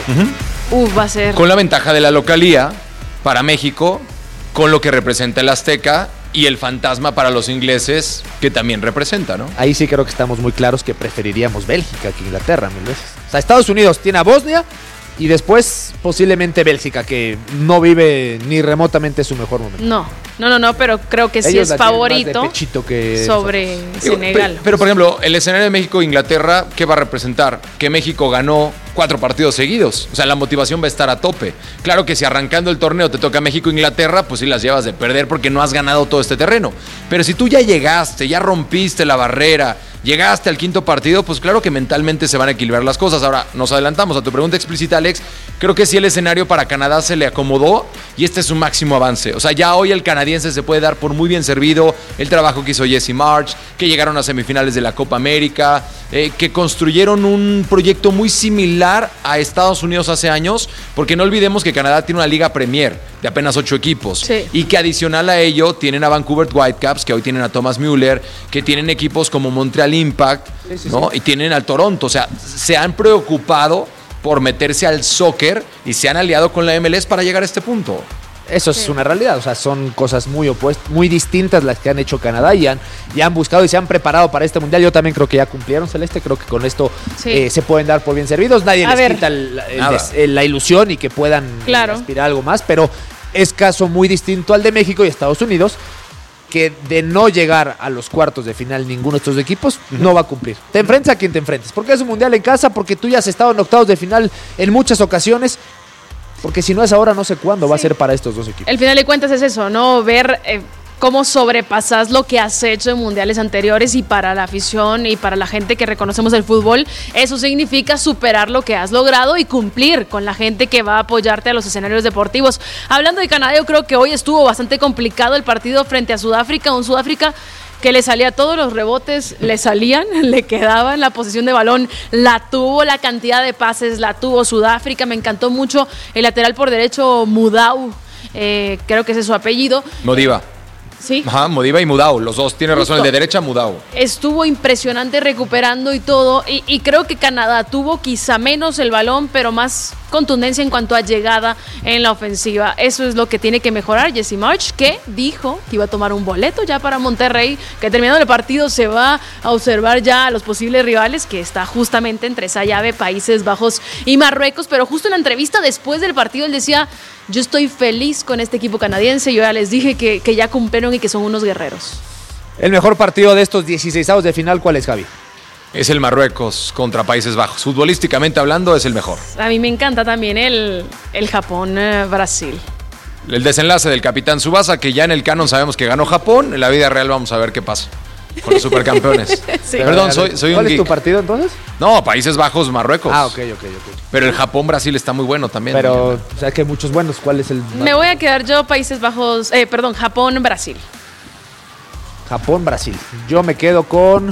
Va a ser... Con la ventaja de la localía para México, con lo que representa el Azteca y el fantasma para los ingleses que también representa, ¿no? Ahí sí creo que estamos muy claros que preferiríamos Bélgica que Inglaterra mil veces. O sea, Estados Unidos tiene a Bosnia y después posiblemente Bélgica, que no vive ni remotamente su mejor momento. No, pero creo que sí es favorito más de pechito que sobre Senegal. Pero, por ejemplo, el escenario de México-Inglaterra, ¿qué va a representar? Que México ganó 4 partidos seguidos. O sea, la motivación va a estar a tope. Claro que si arrancando el torneo te toca México-Inglaterra, pues sí las llevas de perder porque no has ganado todo este terreno. Pero si tú ya llegaste, ya rompiste la barrera, llegaste al quinto partido, pues claro que mentalmente se van a equilibrar las cosas. Ahora, nos adelantamos a tu pregunta explícita, Alex. Creo que sí el escenario para Canadá se le acomodó y este es su máximo avance. O sea, ya hoy el canadiense se puede dar por muy bien servido el trabajo que hizo Jesse March, que llegaron a semifinales de la Copa América, que construyeron un proyecto muy similar a Estados Unidos hace años, porque no olvidemos que Canadá tiene una liga Premier de apenas 8 equipos, y que adicional a ello tienen a Vancouver Whitecaps, que hoy tienen a Thomas Müller, que tienen equipos como Montreal Impact, ¿no? Y tienen al Toronto. O sea, se han preocupado por meterse al soccer y se han aliado con la MLS para llegar a este punto. Eso es una realidad, o sea, son cosas muy opuestas, muy distintas las que han hecho Canadá y han buscado y se han preparado para este mundial. Yo también creo que ya cumplieron, Celeste, creo que con esto se pueden dar por bien servidos. Nadie les quita la ilusión y que puedan aspirar a algo más, pero es caso muy distinto al de México y Estados Unidos, que de no llegar a los cuartos de final ninguno de estos equipos no va a cumplir. Te enfrentas a quien te enfrentes, porque es un mundial en casa, porque tú ya has estado en octavos de final en muchas ocasiones. Porque si no es ahora, no sé cuándo va a ser para estos dos equipos. El final de cuentas es eso, ¿no? Ver cómo sobrepasas lo que has hecho en mundiales anteriores, y para la afición y para la gente que reconocemos el fútbol, eso significa superar lo que has logrado y cumplir con la gente que va a apoyarte a los escenarios deportivos. Hablando de Canadá, yo creo que hoy estuvo bastante complicado el partido frente a Sudáfrica, un Sudáfrica que le salía todos los rebotes, le salían, le quedaban la posesión de balón, la tuvo, la cantidad de pases, la tuvo Sudáfrica. Me encantó mucho el lateral por derecho, Mudau, creo que ese es su apellido. Modiba. Sí. Ajá, Modiba y Mudau, los dos tienen razón, el de derecha Mudau. Estuvo impresionante recuperando y todo, y creo que Canadá tuvo quizá menos el balón, pero más contundencia en cuanto a llegada en la ofensiva. Eso es lo que tiene que mejorar Jesse March, que dijo que iba a tomar un boleto ya para Monterrey, que terminando el partido se va a observar ya a los posibles rivales, que está justamente entre esa llave, Países Bajos y Marruecos. Pero justo en la entrevista después del partido él decía: yo estoy feliz con este equipo canadiense, yo ya les dije que ya cumplieron y que son unos guerreros. El mejor partido de estos 16avos de final, ¿cuál es, Javi? Es el Marruecos contra Países Bajos. Futbolísticamente hablando, es el mejor. A mí me encanta también el Japón-Brasil. El desenlace del capitán Tsubasa, que ya en el canon sabemos que ganó Japón. En la vida real vamos a ver qué pasa con los supercampeones. Sí. Perdón, soy un ¿Cuál es geek. tu partido entonces? No, Países Bajos, Marruecos. Ah, ok. Pero el Japón-Brasil está muy bueno también. Pero, o sea, que hay muchos buenos. ¿Cuál es el...? Me voy a quedar yo Japón-Brasil. Japón-Brasil. Yo me quedo con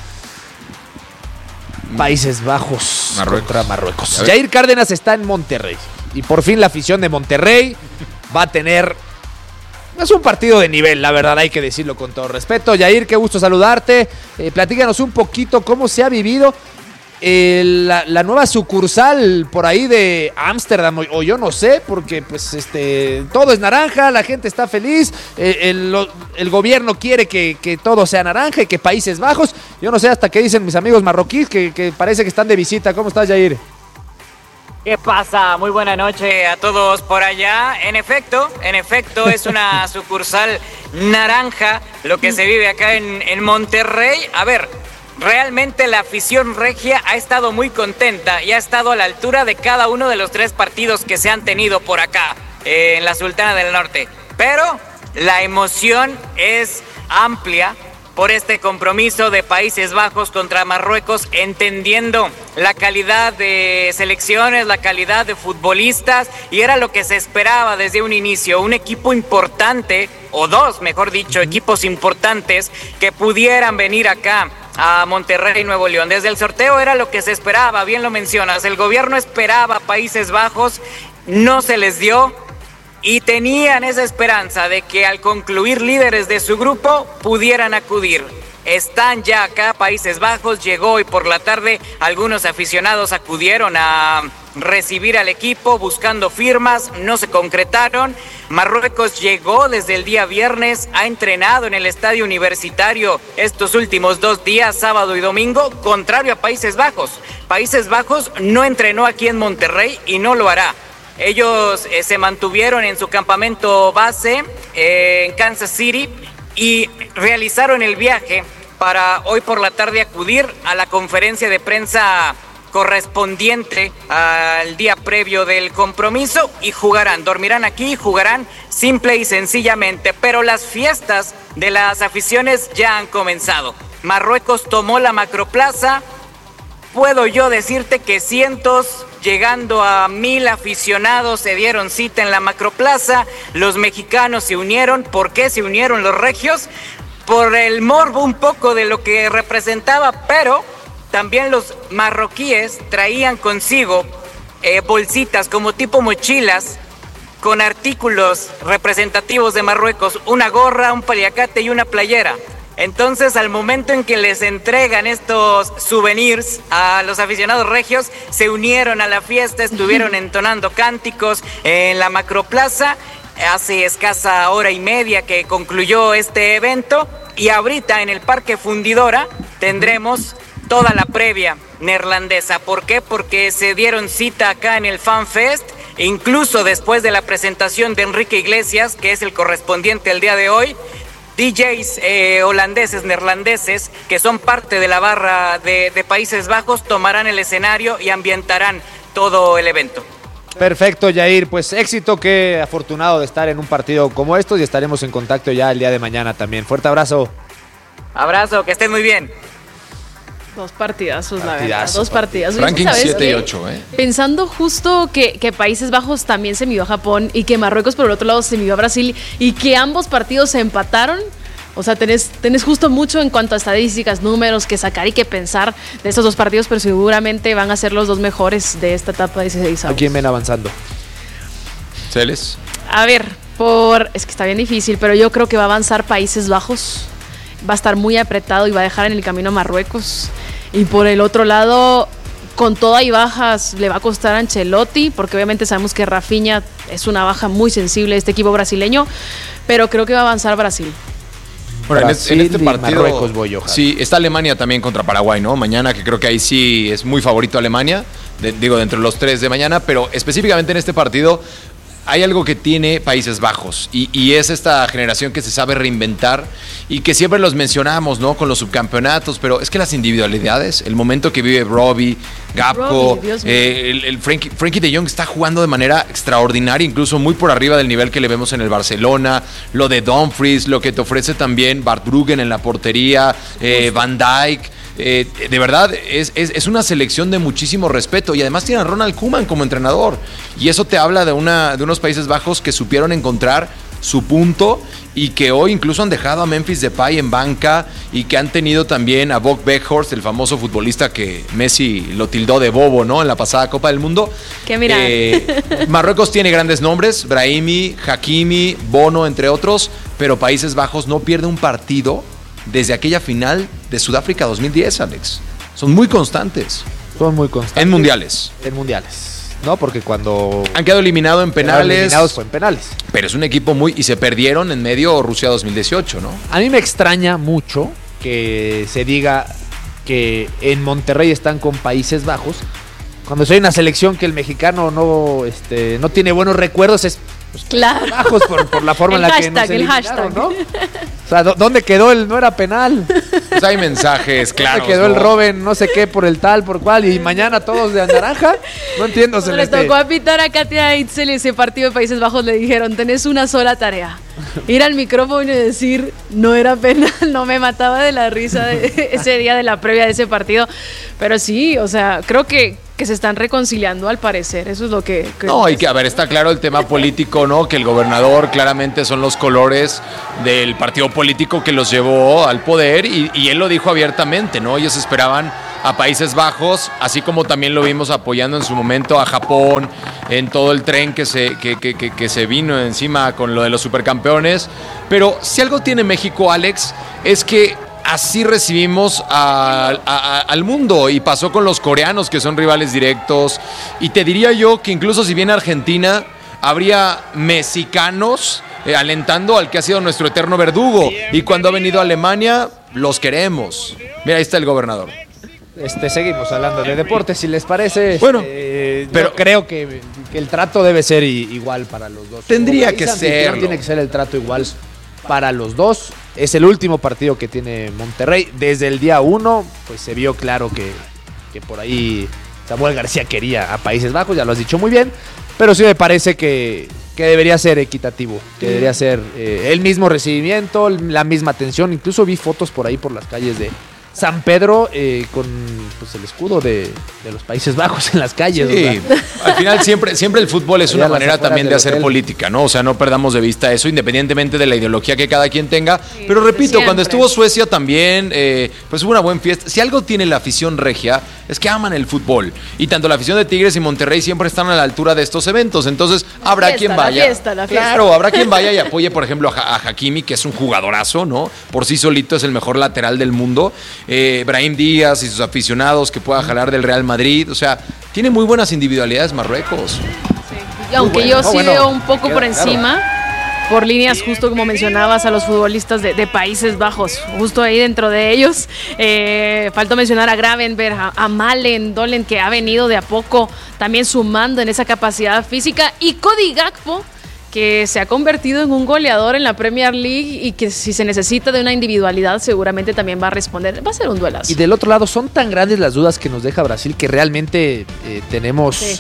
Países Bajos contra Marruecos. Jair Cárdenas está en Monterrey. Y por fin la afición de Monterrey va a tener... Es un partido de nivel, la verdad, hay que decirlo con todo respeto. Jair, qué gusto saludarte. Platícanos un poquito cómo se ha vivido la nueva sucursal por ahí de Ámsterdam, o yo no sé, porque pues todo es naranja, la gente está feliz, el gobierno quiere que todo sea naranja y que Países Bajos, yo no sé hasta qué dicen mis amigos marroquíes que parece que están de visita. ¿Cómo estás, Jair? ¿Qué pasa? Muy buena noche a todos por allá. En efecto, es una sucursal naranja lo que se vive acá en Monterrey. A ver, realmente la afición regia ha estado muy contenta y ha estado a la altura de cada uno de los 3 partidos que se han tenido por acá, en la Sultana del Norte. Pero la emoción es amplia por este compromiso de Países Bajos contra Marruecos, entendiendo la calidad de selecciones, la calidad de futbolistas, y era lo que se esperaba desde un inicio, un equipo importante, o 2, mejor dicho, equipos importantes que pudieran venir acá a Monterrey, Nuevo León. Desde el sorteo era lo que se esperaba, bien lo mencionas, el gobierno esperaba Países Bajos, no se les dio, y tenían esa esperanza de que al concluir líderes de su grupo pudieran acudir. Están ya acá Países Bajos, llegó hoy por la tarde, algunos aficionados acudieron a recibir al equipo buscando firmas, no se concretaron. Marruecos llegó desde el día viernes, ha entrenado en el estadio universitario estos últimos 2 días, sábado y domingo, contrario a Países Bajos. Países Bajos no entrenó aquí en Monterrey y no lo hará. Ellos se mantuvieron en su campamento base en Kansas City y realizaron el viaje para hoy por la tarde acudir a la conferencia de prensa correspondiente al día previo del compromiso y jugarán, dormirán aquí y jugarán simple y sencillamente. Pero las fiestas de las aficiones ya han comenzado. Marruecos tomó la macroplaza. Puedo yo decirte que cientos, llegando a 1000 aficionados se dieron cita en la macroplaza. Los mexicanos se unieron. ¿Por qué se unieron los regios? Por el morbo un poco de lo que representaba, pero también los marroquíes traían consigo bolsitas como tipo mochilas con artículos representativos de Marruecos, una gorra, un paliacate y una playera. Entonces, al momento en que les entregan estos souvenirs a los aficionados regios, se unieron a la fiesta, estuvieron entonando cánticos en la macroplaza. Hace escasa hora y media que concluyó este evento y ahorita en el Parque Fundidora tendremos toda la previa neerlandesa. ¿Por qué? Porque se dieron cita acá en el Fan Fest, incluso después de la presentación de Enrique Iglesias, que es el correspondiente el día de hoy. DJs holandeses, neerlandeses, que son parte de la barra de Países Bajos, tomarán el escenario y ambientarán todo el evento. Perfecto, Yair. Pues éxito, qué afortunado de estar en un partido como estos y estaremos en contacto ya el día de mañana también. Fuerte abrazo. Abrazo, que estén muy bien. 2 partidazos, la verdad. 2 partidazos. Ranking 7 y 8, Pensando justo que Países Bajos también se midió a Japón y que Marruecos por el otro lado se midió a Brasil y que ambos partidos se empataron. O sea, tenés justo mucho en cuanto a estadísticas, números que sacar y que pensar de estos 2 partidos, pero seguramente van a ser los 2 mejores de esta etapa de 16 avos. ¿A quién ven avanzando? ¿Celes? A ver, es que está bien difícil, pero yo creo que va a avanzar Países Bajos. Va a estar muy apretado y va a dejar en el camino a Marruecos. Y por el otro lado, con todo y bajas, le va a costar a Ancelotti, porque obviamente sabemos que Rafinha es una baja muy sensible de este equipo brasileño, pero creo que va a avanzar Brasil. Bueno, en este partido, Marruecos voy yo. Sí, está Alemania también contra Paraguay, ¿no? Mañana, que creo que ahí sí es muy favorito Alemania, dentro de los 3 de mañana, pero específicamente en este partido hay algo que tiene Países Bajos y es esta generación que se sabe reinventar y que siempre los mencionamos, ¿no? Con los subcampeonatos, pero es que las individualidades, el momento que vive Robbie, Gakpo, el Frenkie de Jong está jugando de manera extraordinaria, incluso muy por arriba del nivel que le vemos en el Barcelona, lo de Dumfries, lo que te ofrece también Bart Bruggen en la portería, Van Dijk. De verdad, es una selección de muchísimo respeto y además tiene a Ronald Koeman como entrenador y eso te habla de unos Países Bajos que supieron encontrar su punto y que hoy incluso han dejado a Memphis Depay en banca y que han tenido también a Bob Weghorst, el famoso futbolista que Messi lo tildó de bobo, ¿no? En la pasada Copa del Mundo. Que mira. Marruecos tiene grandes nombres, Brahimi, Hakimi, Bono, entre otros, pero Países Bajos no pierde un partido desde aquella final de Sudáfrica 2010, Alex. Son muy constantes. En mundiales. ¿No? Porque cuando han quedado eliminados en penales. Eliminados fue en penales. Pero es un equipo y se perdieron en medio Rusia 2018, ¿no? A mí me extraña mucho que se diga que en Monterrey están con Países Bajos. Cuando soy una selección que el mexicano no tiene buenos recuerdos, es pues, claro. Bajos por la forma en la que nos eliminaron, ¿no? O sea, ¿dónde quedó el no era penal? Pues hay mensajes claros. ¿Dónde quedó el Robben, no sé qué, por el tal, por cual? Y mañana todos de naranja. No entiendo. Cuando les tocó a pitar a Katia Itzel ese partido de Países Bajos, le dijeron, tenés una sola tarea. Ir al micrófono y decir, no era penal. No, me mataba de la risa de ese día de la previa de ese partido. Pero sí, o sea, creo que se están reconciliando al parecer, eso es lo que... No, y que a ver, está claro el tema político, ¿no? Que el gobernador claramente son los colores del partido político que los llevó al poder y él lo dijo abiertamente, ¿no? Ellos esperaban a Países Bajos, así como también lo vimos apoyando en su momento a Japón en todo el tren que se vino encima con lo de los supercampeones. Pero si algo tiene México, Alex, es que así recibimos al mundo, y pasó con los coreanos, que son rivales directos, y te diría yo que incluso si viene Argentina, habría mexicanos alentando al que ha sido nuestro eterno verdugo, y cuando ha venido a Alemania, los queremos. Mira, ahí está el gobernador. Seguimos hablando de deportes, si les parece. Bueno, pero creo que el trato debe ser igual para los dos. Tendría que ser. Tiene que ser el trato igual para los dos. Es el último partido que tiene Monterrey. Desde el día 1, pues se vio claro que por ahí Samuel García quería a Países Bajos, ya lo has dicho muy bien. Pero sí me parece que debería ser equitativo, que debería ser el mismo recibimiento, la misma atención. Incluso vi fotos por ahí por las calles de San Pedro con pues, el escudo de los Países Bajos en las calles. Sí, al final siempre el fútbol es una manera también de hacer política, ¿no? O sea, no perdamos de vista eso, independientemente de la ideología que cada quien tenga. Sí, pero repito, cuando estuvo Suecia también, pues hubo una buena fiesta. Si algo tiene la afición regia, es que aman el fútbol. Y tanto la afición de Tigres y Monterrey siempre están a la altura de estos eventos. Entonces, habrá quien vaya. La fiesta. Claro, habrá quien vaya y apoye, por ejemplo, a Hakimi, que es un jugadorazo, ¿no? Por sí solito es el mejor lateral del mundo. Brahim Díaz y sus aficionados que pueda jalar del Real Madrid. O sea, tiene muy buenas individualidades Marruecos. Sí. Y aunque yo sí veo un poco por encima, por líneas justo como mencionabas, a los futbolistas de Países Bajos, justo ahí dentro de ellos. Faltó mencionar a Gravenberg, a Malen, Dolen, que ha venido de a poco también sumando en esa capacidad física, y Cody Gakpo, que se ha convertido en un goleador en la Premier League y que si se necesita de una individualidad seguramente también va a responder. Va a ser un duelazo. Y del otro lado son tan grandes las dudas que nos deja Brasil que realmente tenemos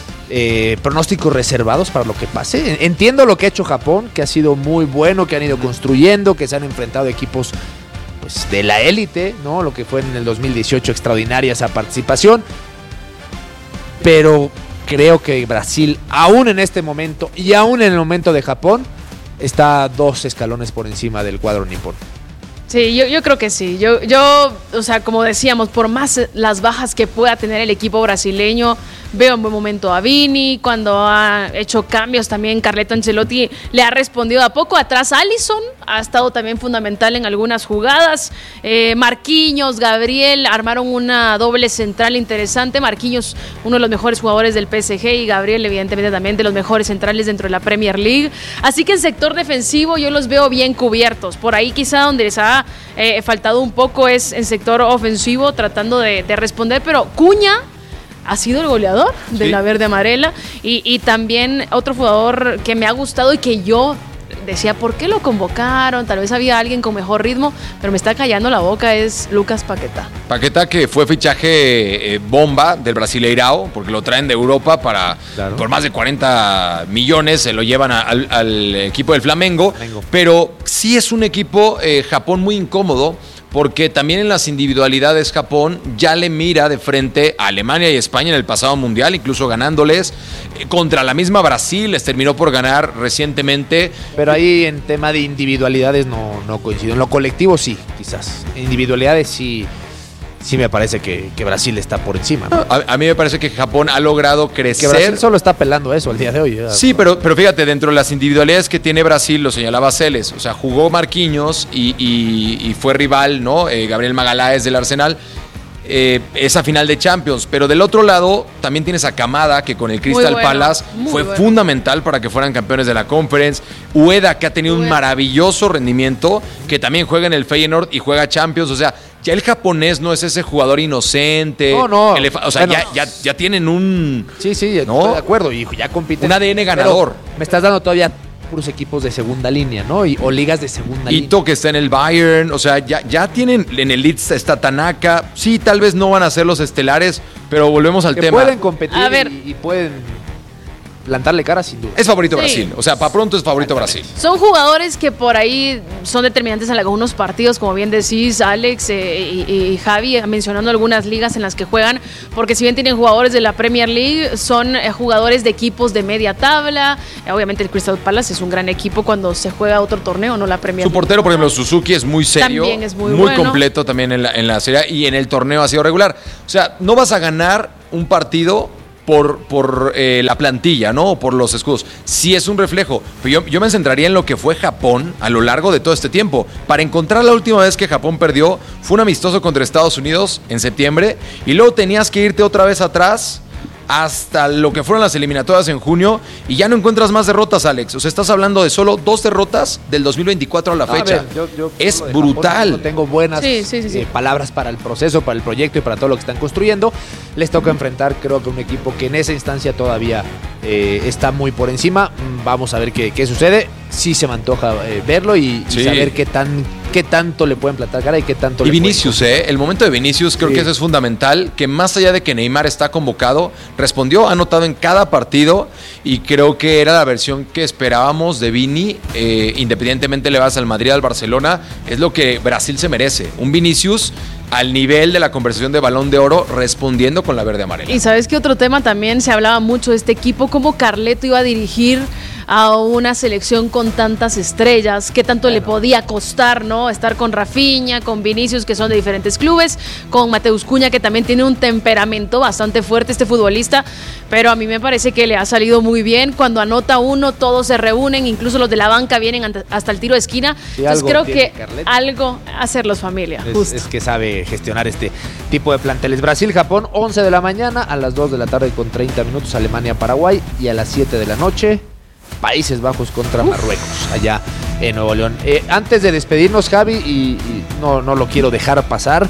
pronósticos reservados para lo que pase. Entiendo lo que ha hecho Japón, que ha sido muy bueno, que han ido construyendo, que se han enfrentado a equipos pues, de la élite, ¿no? Lo que fue en el 2018 extraordinaria esa participación. Pero creo que Brasil, aún en este momento y aún en el momento de Japón, está 2 escalones por encima del cuadro nipón. Sí, yo creo que sí. Yo, o sea, como decíamos, por más las bajas que pueda tener el equipo brasileño, veo en buen momento a Vini, cuando ha hecho cambios también Carleto Ancelotti le ha respondido a poco. Atrás Alisson ha estado también fundamental en algunas jugadas. Marquinhos, Gabriel armaron una doble central interesante. Marquinhos, uno de los mejores jugadores del PSG, y Gabriel evidentemente también de los mejores centrales dentro de la Premier League. Así que en sector defensivo yo los veo bien cubiertos. Por ahí quizá donde les ha faltado un poco es en sector ofensivo, tratando de responder, pero Cuña ha sido el goleador de la verde amarela, y también otro jugador que me ha gustado y que yo decía, ¿por qué lo convocaron? Tal vez había alguien con mejor ritmo, pero me está callando la boca, es Lucas Paquetá. Paquetá, que fue fichaje bomba del Brasileirao, porque lo traen de Europa por más de 40 millones, se lo llevan al equipo del Flamengo, pero sí es un equipo Japón muy incómodo, porque también en las individualidades Japón ya le mira de frente a Alemania y España en el pasado mundial, incluso ganándoles. Contra la misma Brasil les terminó por ganar recientemente. Pero ahí en tema de individualidades no coincido. En lo colectivo sí, quizás. En individualidades sí me parece que Brasil está por encima, ¿no? A mí me parece que Japón ha logrado crecer. Que Brasil solo está pelando eso al día de hoy. Sí, pero fíjate, dentro de las individualidades que tiene Brasil, lo señalaba Celes, o sea, jugó Marquinhos y fue rival, ¿no? Gabriel Magaláes del Arsenal. Esa final de Champions, pero del otro lado también tienes a Kamada, que con el Crystal Palace fue fundamental para que fueran campeones de la Conference. Ueda, que ha tenido un maravilloso rendimiento, que también juega en el Feyenoord y juega Champions. O sea, ya el japonés no es ese jugador inocente. No. O sea, ya tienen un... Sí, ¿no? Estoy de acuerdo. Y ya compiten. Un ADN ganador. Pero me estás dando todavía puros equipos de segunda línea, ¿no? O ligas de segunda línea. Ito, que está en el Bayern. O sea, ya tienen... En el Leeds está Tanaka. Sí, tal vez no van a ser los estelares, pero volvemos al tema. Pueden competir y pueden plantarle cara sin duda. Es favorito Brasil. O sea, para pronto es favorito Brasil. Son jugadores que por ahí son determinantes en algunos partidos, como bien decís, Alex y Javi, mencionando algunas ligas en las que juegan, porque si bien tienen jugadores de la Premier League, son jugadores de equipos de media tabla. Obviamente el Crystal Palace es un gran equipo cuando se juega otro torneo, no la Premier League. Su portero, por ejemplo, Suzuki, es muy serio. También es muy bueno. Completo también en la serie y en el torneo ha sido regular. O sea, no vas a ganar un partido por la plantilla, ¿no? O por los escudos. Sí es un reflejo. Pero yo me centraría en lo que fue Japón a lo largo de todo este tiempo. Para encontrar la última vez que Japón perdió, fue un amistoso contra Estados Unidos en septiembre, y luego tenías que irte otra vez atrás hasta lo que fueron las eliminatorias en junio, y ya no encuentras más derrotas, Alex. O sea, estás hablando de solo 2 derrotas del 2024 a la fecha. Yo es brutal. Japón, tengo buenas palabras para el proceso, para el proyecto y para todo lo que están construyendo. Les toca enfrentar, creo que un equipo que en esa instancia todavía está muy por encima. Vamos a ver qué sucede. Sí se me antoja verlo y saber qué tanto le pueden plantar cara y qué tanto y Vinicius, el momento de Vinicius creo que eso es fundamental, que más allá de que Neymar está convocado, respondió, ha anotado en cada partido, y creo que era la versión que esperábamos de Vini. Independientemente le vas al Madrid, al Barcelona, es lo que Brasil se merece, un Vinicius al nivel de la conversación de Balón de Oro, respondiendo con la verde amarela. Y sabes que otro tema también, se hablaba mucho de este equipo, cómo Carleto iba a dirigir a una selección con tantas estrellas, qué tanto le podía costar, ¿no? Estar con Rafinha, con Vinicius, que son de diferentes clubes, con Mateus Cunha, que también tiene un temperamento bastante fuerte este futbolista, pero a mí me parece que le ha salido muy bien. Cuando anota uno, todos se reúnen, incluso los de la banca vienen hasta el tiro de esquina. Sí, entonces creo que Carleto. algo hacerlos familia. Es que sabe gestionar este tipo de planteles. Brasil-Japón, 11 de la mañana, a las 2 de la tarde con 30 minutos, Alemania-Paraguay, y a las 7 de la noche, Países Bajos contra Marruecos, allá en Nuevo León. Antes de despedirnos, Javi, y no lo quiero dejar pasar,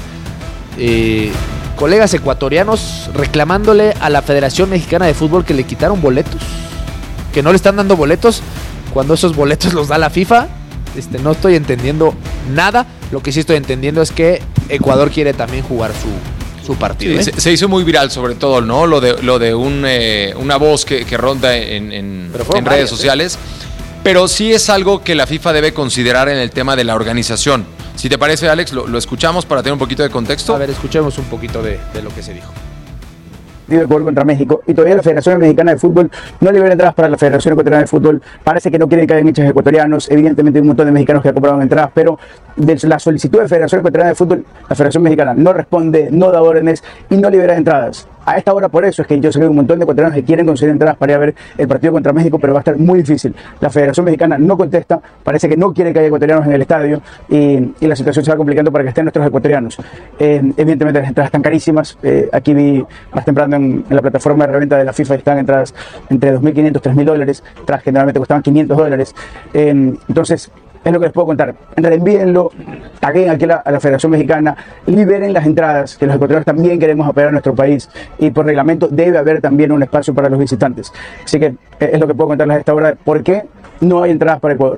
colegas ecuatorianos reclamándole a la Federación Mexicana de Fútbol que le quitaron boletos, que no le están dando boletos cuando esos boletos los da la FIFA. No estoy entendiendo nada. Lo que sí estoy entendiendo es que Ecuador quiere también jugar su partido. Sí, se hizo muy viral, sobre todo, ¿no? Lo de una voz que ronda en redes sociales. Pero sí es algo que la FIFA debe considerar en el tema de la organización. Si te parece, Alex, lo escuchamos para tener un poquito de contexto. A ver, escuchemos un poquito de lo que se dijo. De Ecuador contra México, y todavía la Federación Mexicana de Fútbol no libera entradas para la Federación Ecuatoriana de Fútbol. Parece que no quieren que hayan hinchas ecuatorianos. Evidentemente hay un montón de mexicanos que han comprado entradas, pero de la solicitud de Federación Ecuatoriana de Fútbol, la Federación Mexicana no responde, no da órdenes y no libera entradas. A esta hora, por eso es que yo sé que hay un montón de ecuatorianos que quieren conseguir entradas para ir a ver el partido contra México, pero va a estar muy difícil. La Federación Mexicana no contesta, parece que no quiere que haya ecuatorianos en el estadio, y la situación se va complicando para que estén nuestros ecuatorianos. Evidentemente las entradas están carísimas. Aquí vi más temprano en la plataforma de reventa de la FIFA, están entradas entre $2.500 y $3.000, entradas generalmente costaban $500. Entonces, es lo que les puedo contar. Envíenlo, taguen aquí a la Federación Mexicana, liberen las entradas, que los ecuatorianos también queremos apoyar a nuestro país, y por reglamento debe haber también un espacio para los visitantes. Así que es lo que puedo contarles a esta hora, por qué no hay entradas para Ecuador.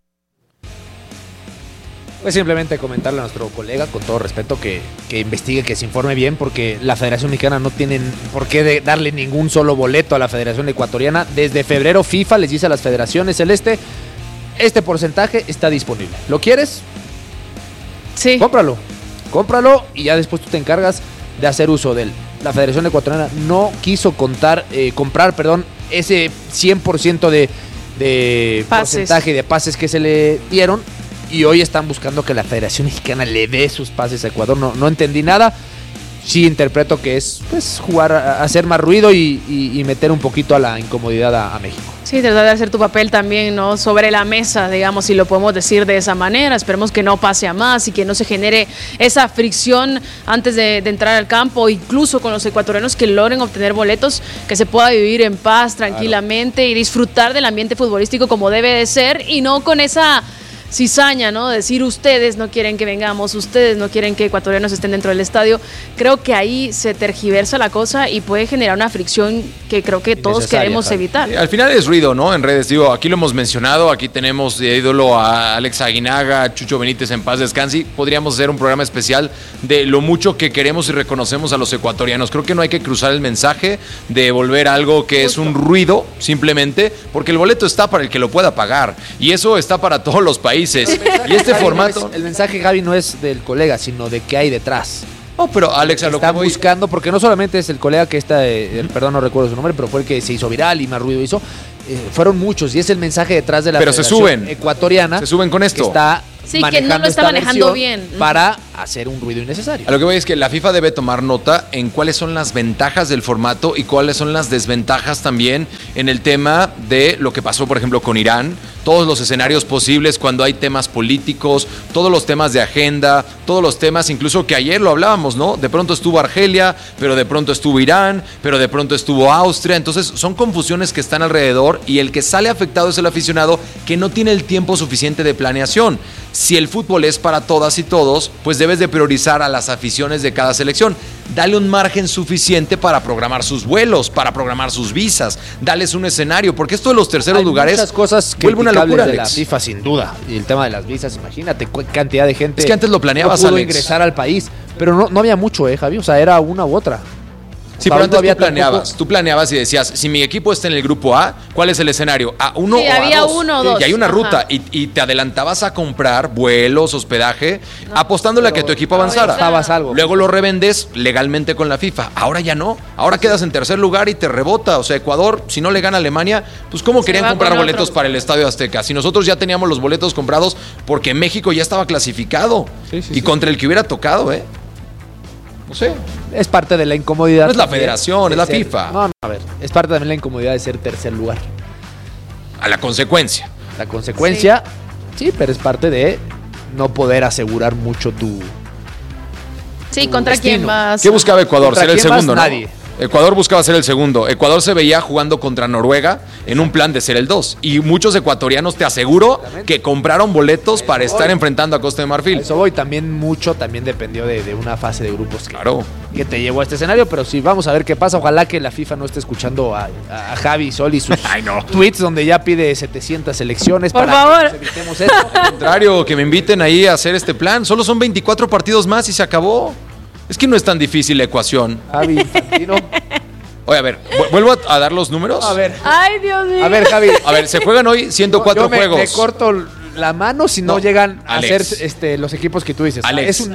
Pues simplemente comentarle a nuestro colega, con todo respeto, que investigue, que se informe bien, porque la Federación Mexicana no tiene por qué darle ningún solo boleto a la Federación Ecuatoriana. Desde febrero FIFA les dice a las federaciones: este porcentaje está disponible. ¿Lo quieres? Sí. Cómpralo y ya después tú te encargas de hacer uso de él. La Federación Ecuatoriana no quiso comprar ese 100% de porcentaje de pases que se le dieron, y hoy están buscando que la Federación Mexicana le dé sus pases a Ecuador. No entendí nada. Sí interpreto que es jugar a hacer más ruido y meter un poquito a la incomodidad a México. Sí, tratar de hacer tu papel también, ¿no? Sobre la mesa, digamos, si lo podemos decir de esa manera. Esperemos que no pase a más y que no se genere esa fricción antes de entrar al campo, incluso con los ecuatorianos que logren obtener boletos, que se pueda vivir en paz, tranquilamente, y disfrutar del ambiente futbolístico como debe de ser, y no con esa cizaña, ¿no? Decir ustedes no quieren que vengamos, ustedes no quieren que ecuatorianos estén dentro del estadio. Creo que ahí se tergiversa la cosa y puede generar una fricción que creo que todos queremos evitar. Al final es ruido, ¿no? En redes, digo, aquí lo hemos mencionado, aquí tenemos de ídolo a Alex Aguinaga, Chucho Benítez en paz descanse. Podríamos hacer un programa especial de lo mucho que queremos y reconocemos a los ecuatorianos. Creo que no hay que cruzar el mensaje de volver algo que es un ruido, simplemente, porque el boleto está para el que lo pueda pagar. Y eso está para todos los países. Y este formato... El mensaje, Javi, no es del colega, sino de qué hay detrás. No, pero Alex, a lo que están buscando, porque no solamente es el colega que está, perdón, no recuerdo su nombre, pero fue el que se hizo viral y más ruido hizo. Fueron muchos y es el mensaje detrás de la federación ecuatoriana. Se suben con esto. Que está que no lo está manejando bien. Para hacer un ruido innecesario. A lo que voy es que la FIFA debe tomar nota en cuáles son las ventajas del formato y cuáles son las desventajas también en el tema de lo que pasó, por ejemplo, con Irán. Todos los escenarios posibles cuando hay temas políticos, todos los temas de agenda, todos los temas, incluso que ayer lo hablábamos, ¿no? De pronto estuvo Argelia, pero de pronto estuvo Irán, pero de pronto estuvo Austria. Entonces son confusiones que están alrededor y el que sale afectado es el aficionado que no tiene el tiempo suficiente de planeación. Si el fútbol es para todas y todos, pues debes de priorizar a las aficiones de cada selección. Dale un margen suficiente para programar sus vuelos, para programar sus visas, dales un escenario, porque esto de los terceros lugares muchas cosas vuelve una locura, de Alex. La FIFA, sin duda. Y el tema de las visas, imagínate qué cantidad de gente. Es que antes lo planeabas, no pudo Alex. ingresar al país, pero no había mucho, Javi, o sea, era una u otra. Sí, pero antes tú planeabas y decías, si mi equipo está en el grupo A, ¿cuál es el escenario? ¿A1 o A2? Había uno o dos. Y hay una ruta y te adelantabas a comprar vuelos, hospedaje, apostándole a que tu equipo avanzara. Algo. Luego lo revendes legalmente con la FIFA. Ahora ya no. Ahora quedas en tercer lugar y te rebota. O sea, Ecuador, si no le gana a Alemania, pues ¿cómo querían comprar boletos para el Estadio Azteca? Si nosotros ya teníamos los boletos comprados porque México ya estaba clasificado. Y contra el que hubiera tocado, No sé. Es parte de la incomodidad. No es la federación, es la FIFA. No, a ver, es parte también de la incomodidad de ser tercer lugar. A la consecuencia. La consecuencia, sí, pero es parte de no poder asegurar mucho tu... Sí, ¿contra quién vas? ¿Qué buscaba Ecuador? Ser el segundo, ¿no? Nadie. Ecuador buscaba ser el segundo. Ecuador se veía jugando contra Noruega en un plan de ser el 2. Y muchos ecuatorianos, te aseguro, que compraron boletos para estar enfrentando a Costa de Marfil. Eso voy, también dependió de una fase de grupos que te llevó a este escenario, pero sí, vamos a ver qué pasa. Ojalá que la FIFA no esté escuchando a Javi Sol y sus tweets donde ya pide 700 selecciones. Por para favor. que nos evitemos esto. Al contrario, que me inviten ahí a hacer este plan. Solo son 24 partidos más y se acabó. Es que no es tan difícil la ecuación. Javi Infantino. Oye, a ver, ¿vuelvo a dar los números? A ver. Ay, Dios mío. A ver, Javi. A ver, se juegan hoy 104 juegos. Me corto la mano si no llegan Alex. a ser los equipos que tú dices. Alex.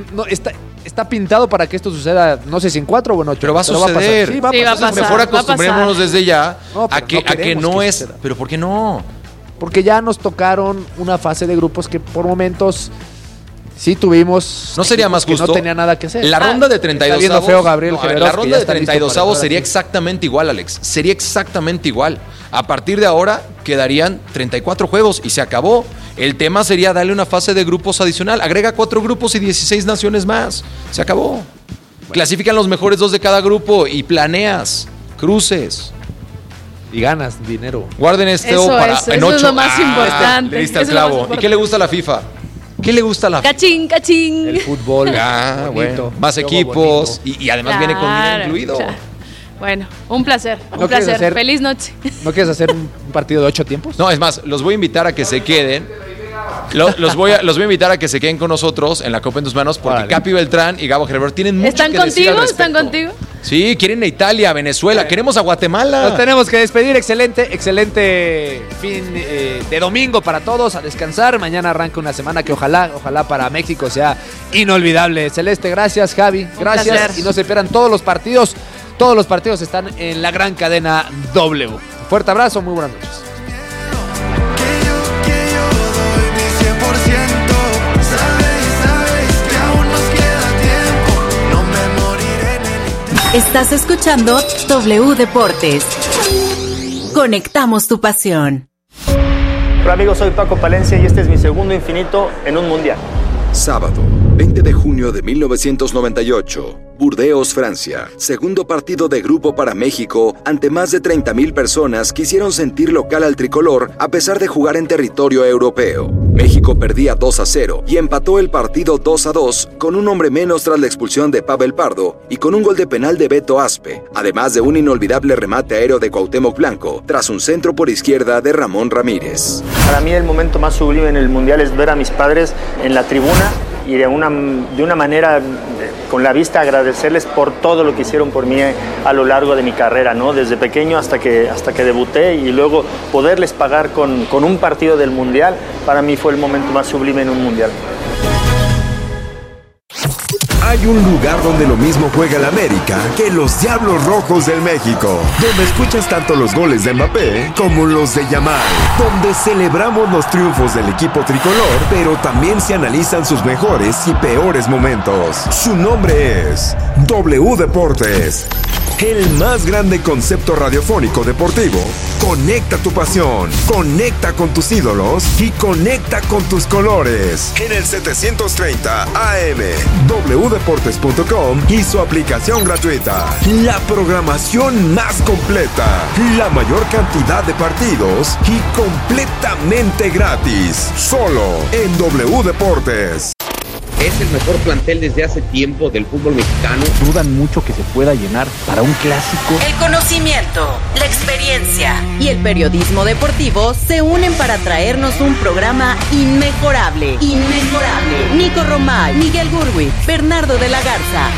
Está pintado para que esto suceda, no sé si en 4 o en 8. Pero va a suceder. Sí, va a pasar. Mejor acostumbrémonos desde ya a que no es... suceda. ¿Pero por qué no? Porque ya nos tocaron una fase de grupos que por momentos... Sí tuvimos... ¿No sería más justo? Que no tenía nada que hacer. La ronda de 32 está viendo feo Gabriel la ronda de 32 avos sería exactamente igual, Alex. Sería exactamente igual. A partir de ahora quedarían 34 juegos y se acabó. El tema sería darle una fase de grupos adicional. Agrega 4 grupos y 16 naciones más. Se acabó. Bueno. Clasifican los mejores 2 de cada grupo y planeas cruces. Y ganas dinero. Guarden este eso para en 8. Eso es lo más importante. Le diste al clavo. ¿Y qué le gusta a la FIFA? ¿Qué le gusta a la FIFA? Cachín, cachín. El fútbol. Bueno. Más equipos. Y además viene con dinero incluido. Bueno, un placer. Un placer. Feliz noche. ¿No quieres hacer un partido de 8 tiempos? No, es más, los voy a invitar a que se queden. Los voy a invitar a que se queden con nosotros en la Copa en tus manos porque Capi Beltrán y Gabo Gerber tienen mucho que decir al respecto. ¿Están contigo? Sí, quieren a Italia, a Venezuela, queremos a Guatemala. Nos tenemos que despedir. Excelente fin de domingo para todos, a descansar. Mañana arranca una semana que ojalá para México sea inolvidable. Celeste, gracias. Javi, gracias. Y no se pierdan todos los partidos. Todos los partidos están en la gran cadena W. Fuerte abrazo, muy buenas noches. Estás escuchando W Deportes. Conectamos tu pasión. Hola amigos, soy Paco Palencia y este es mi segundo infinito en un mundial. Sábado, 20 de junio de 1998, Burdeos, Francia. Segundo partido de grupo para México ante más de 30,000 personas que hicieron sentir local al tricolor a pesar de jugar en territorio europeo. México perdía 2-0 y empató el partido 2-2 con un hombre menos tras la expulsión de Pavel Pardo y con un gol de penal de Beto Aspe, además de un inolvidable remate aéreo de Cuauhtémoc Blanco tras un centro por izquierda de Ramón Ramírez. Para mí el momento más sublime en el Mundial es ver a mis padres en la tribuna y de una manera con la vista agradecerles por todo lo que hicieron por mí a lo largo de mi carrera, ¿no? Desde pequeño hasta que debuté, y luego poderles pagar con un partido del Mundial, para mí fue el momento más sublime en un Mundial. Hay un lugar donde lo mismo juega el América que los Diablos Rojos del México, donde escuchas tanto los goles de Mbappé como los de Yamal, donde celebramos los triunfos del equipo tricolor, pero también se analizan sus mejores y peores momentos. Su nombre es W Deportes, el más grande concepto radiofónico deportivo. Conecta tu pasión, conecta con tus ídolos y conecta con tus colores. En el 730 AM, wdeportes.com y su aplicación gratuita. La programación más completa, la mayor cantidad de partidos y completamente gratis. Solo en W Deportes. Es el mejor plantel desde hace tiempo del fútbol mexicano. Dudan mucho que se pueda llenar para un clásico. El conocimiento, la experiencia y el periodismo deportivo se unen para traernos un programa inmejorable. Nico Romay, Miguel Gurwitz, Bernardo de la Garza,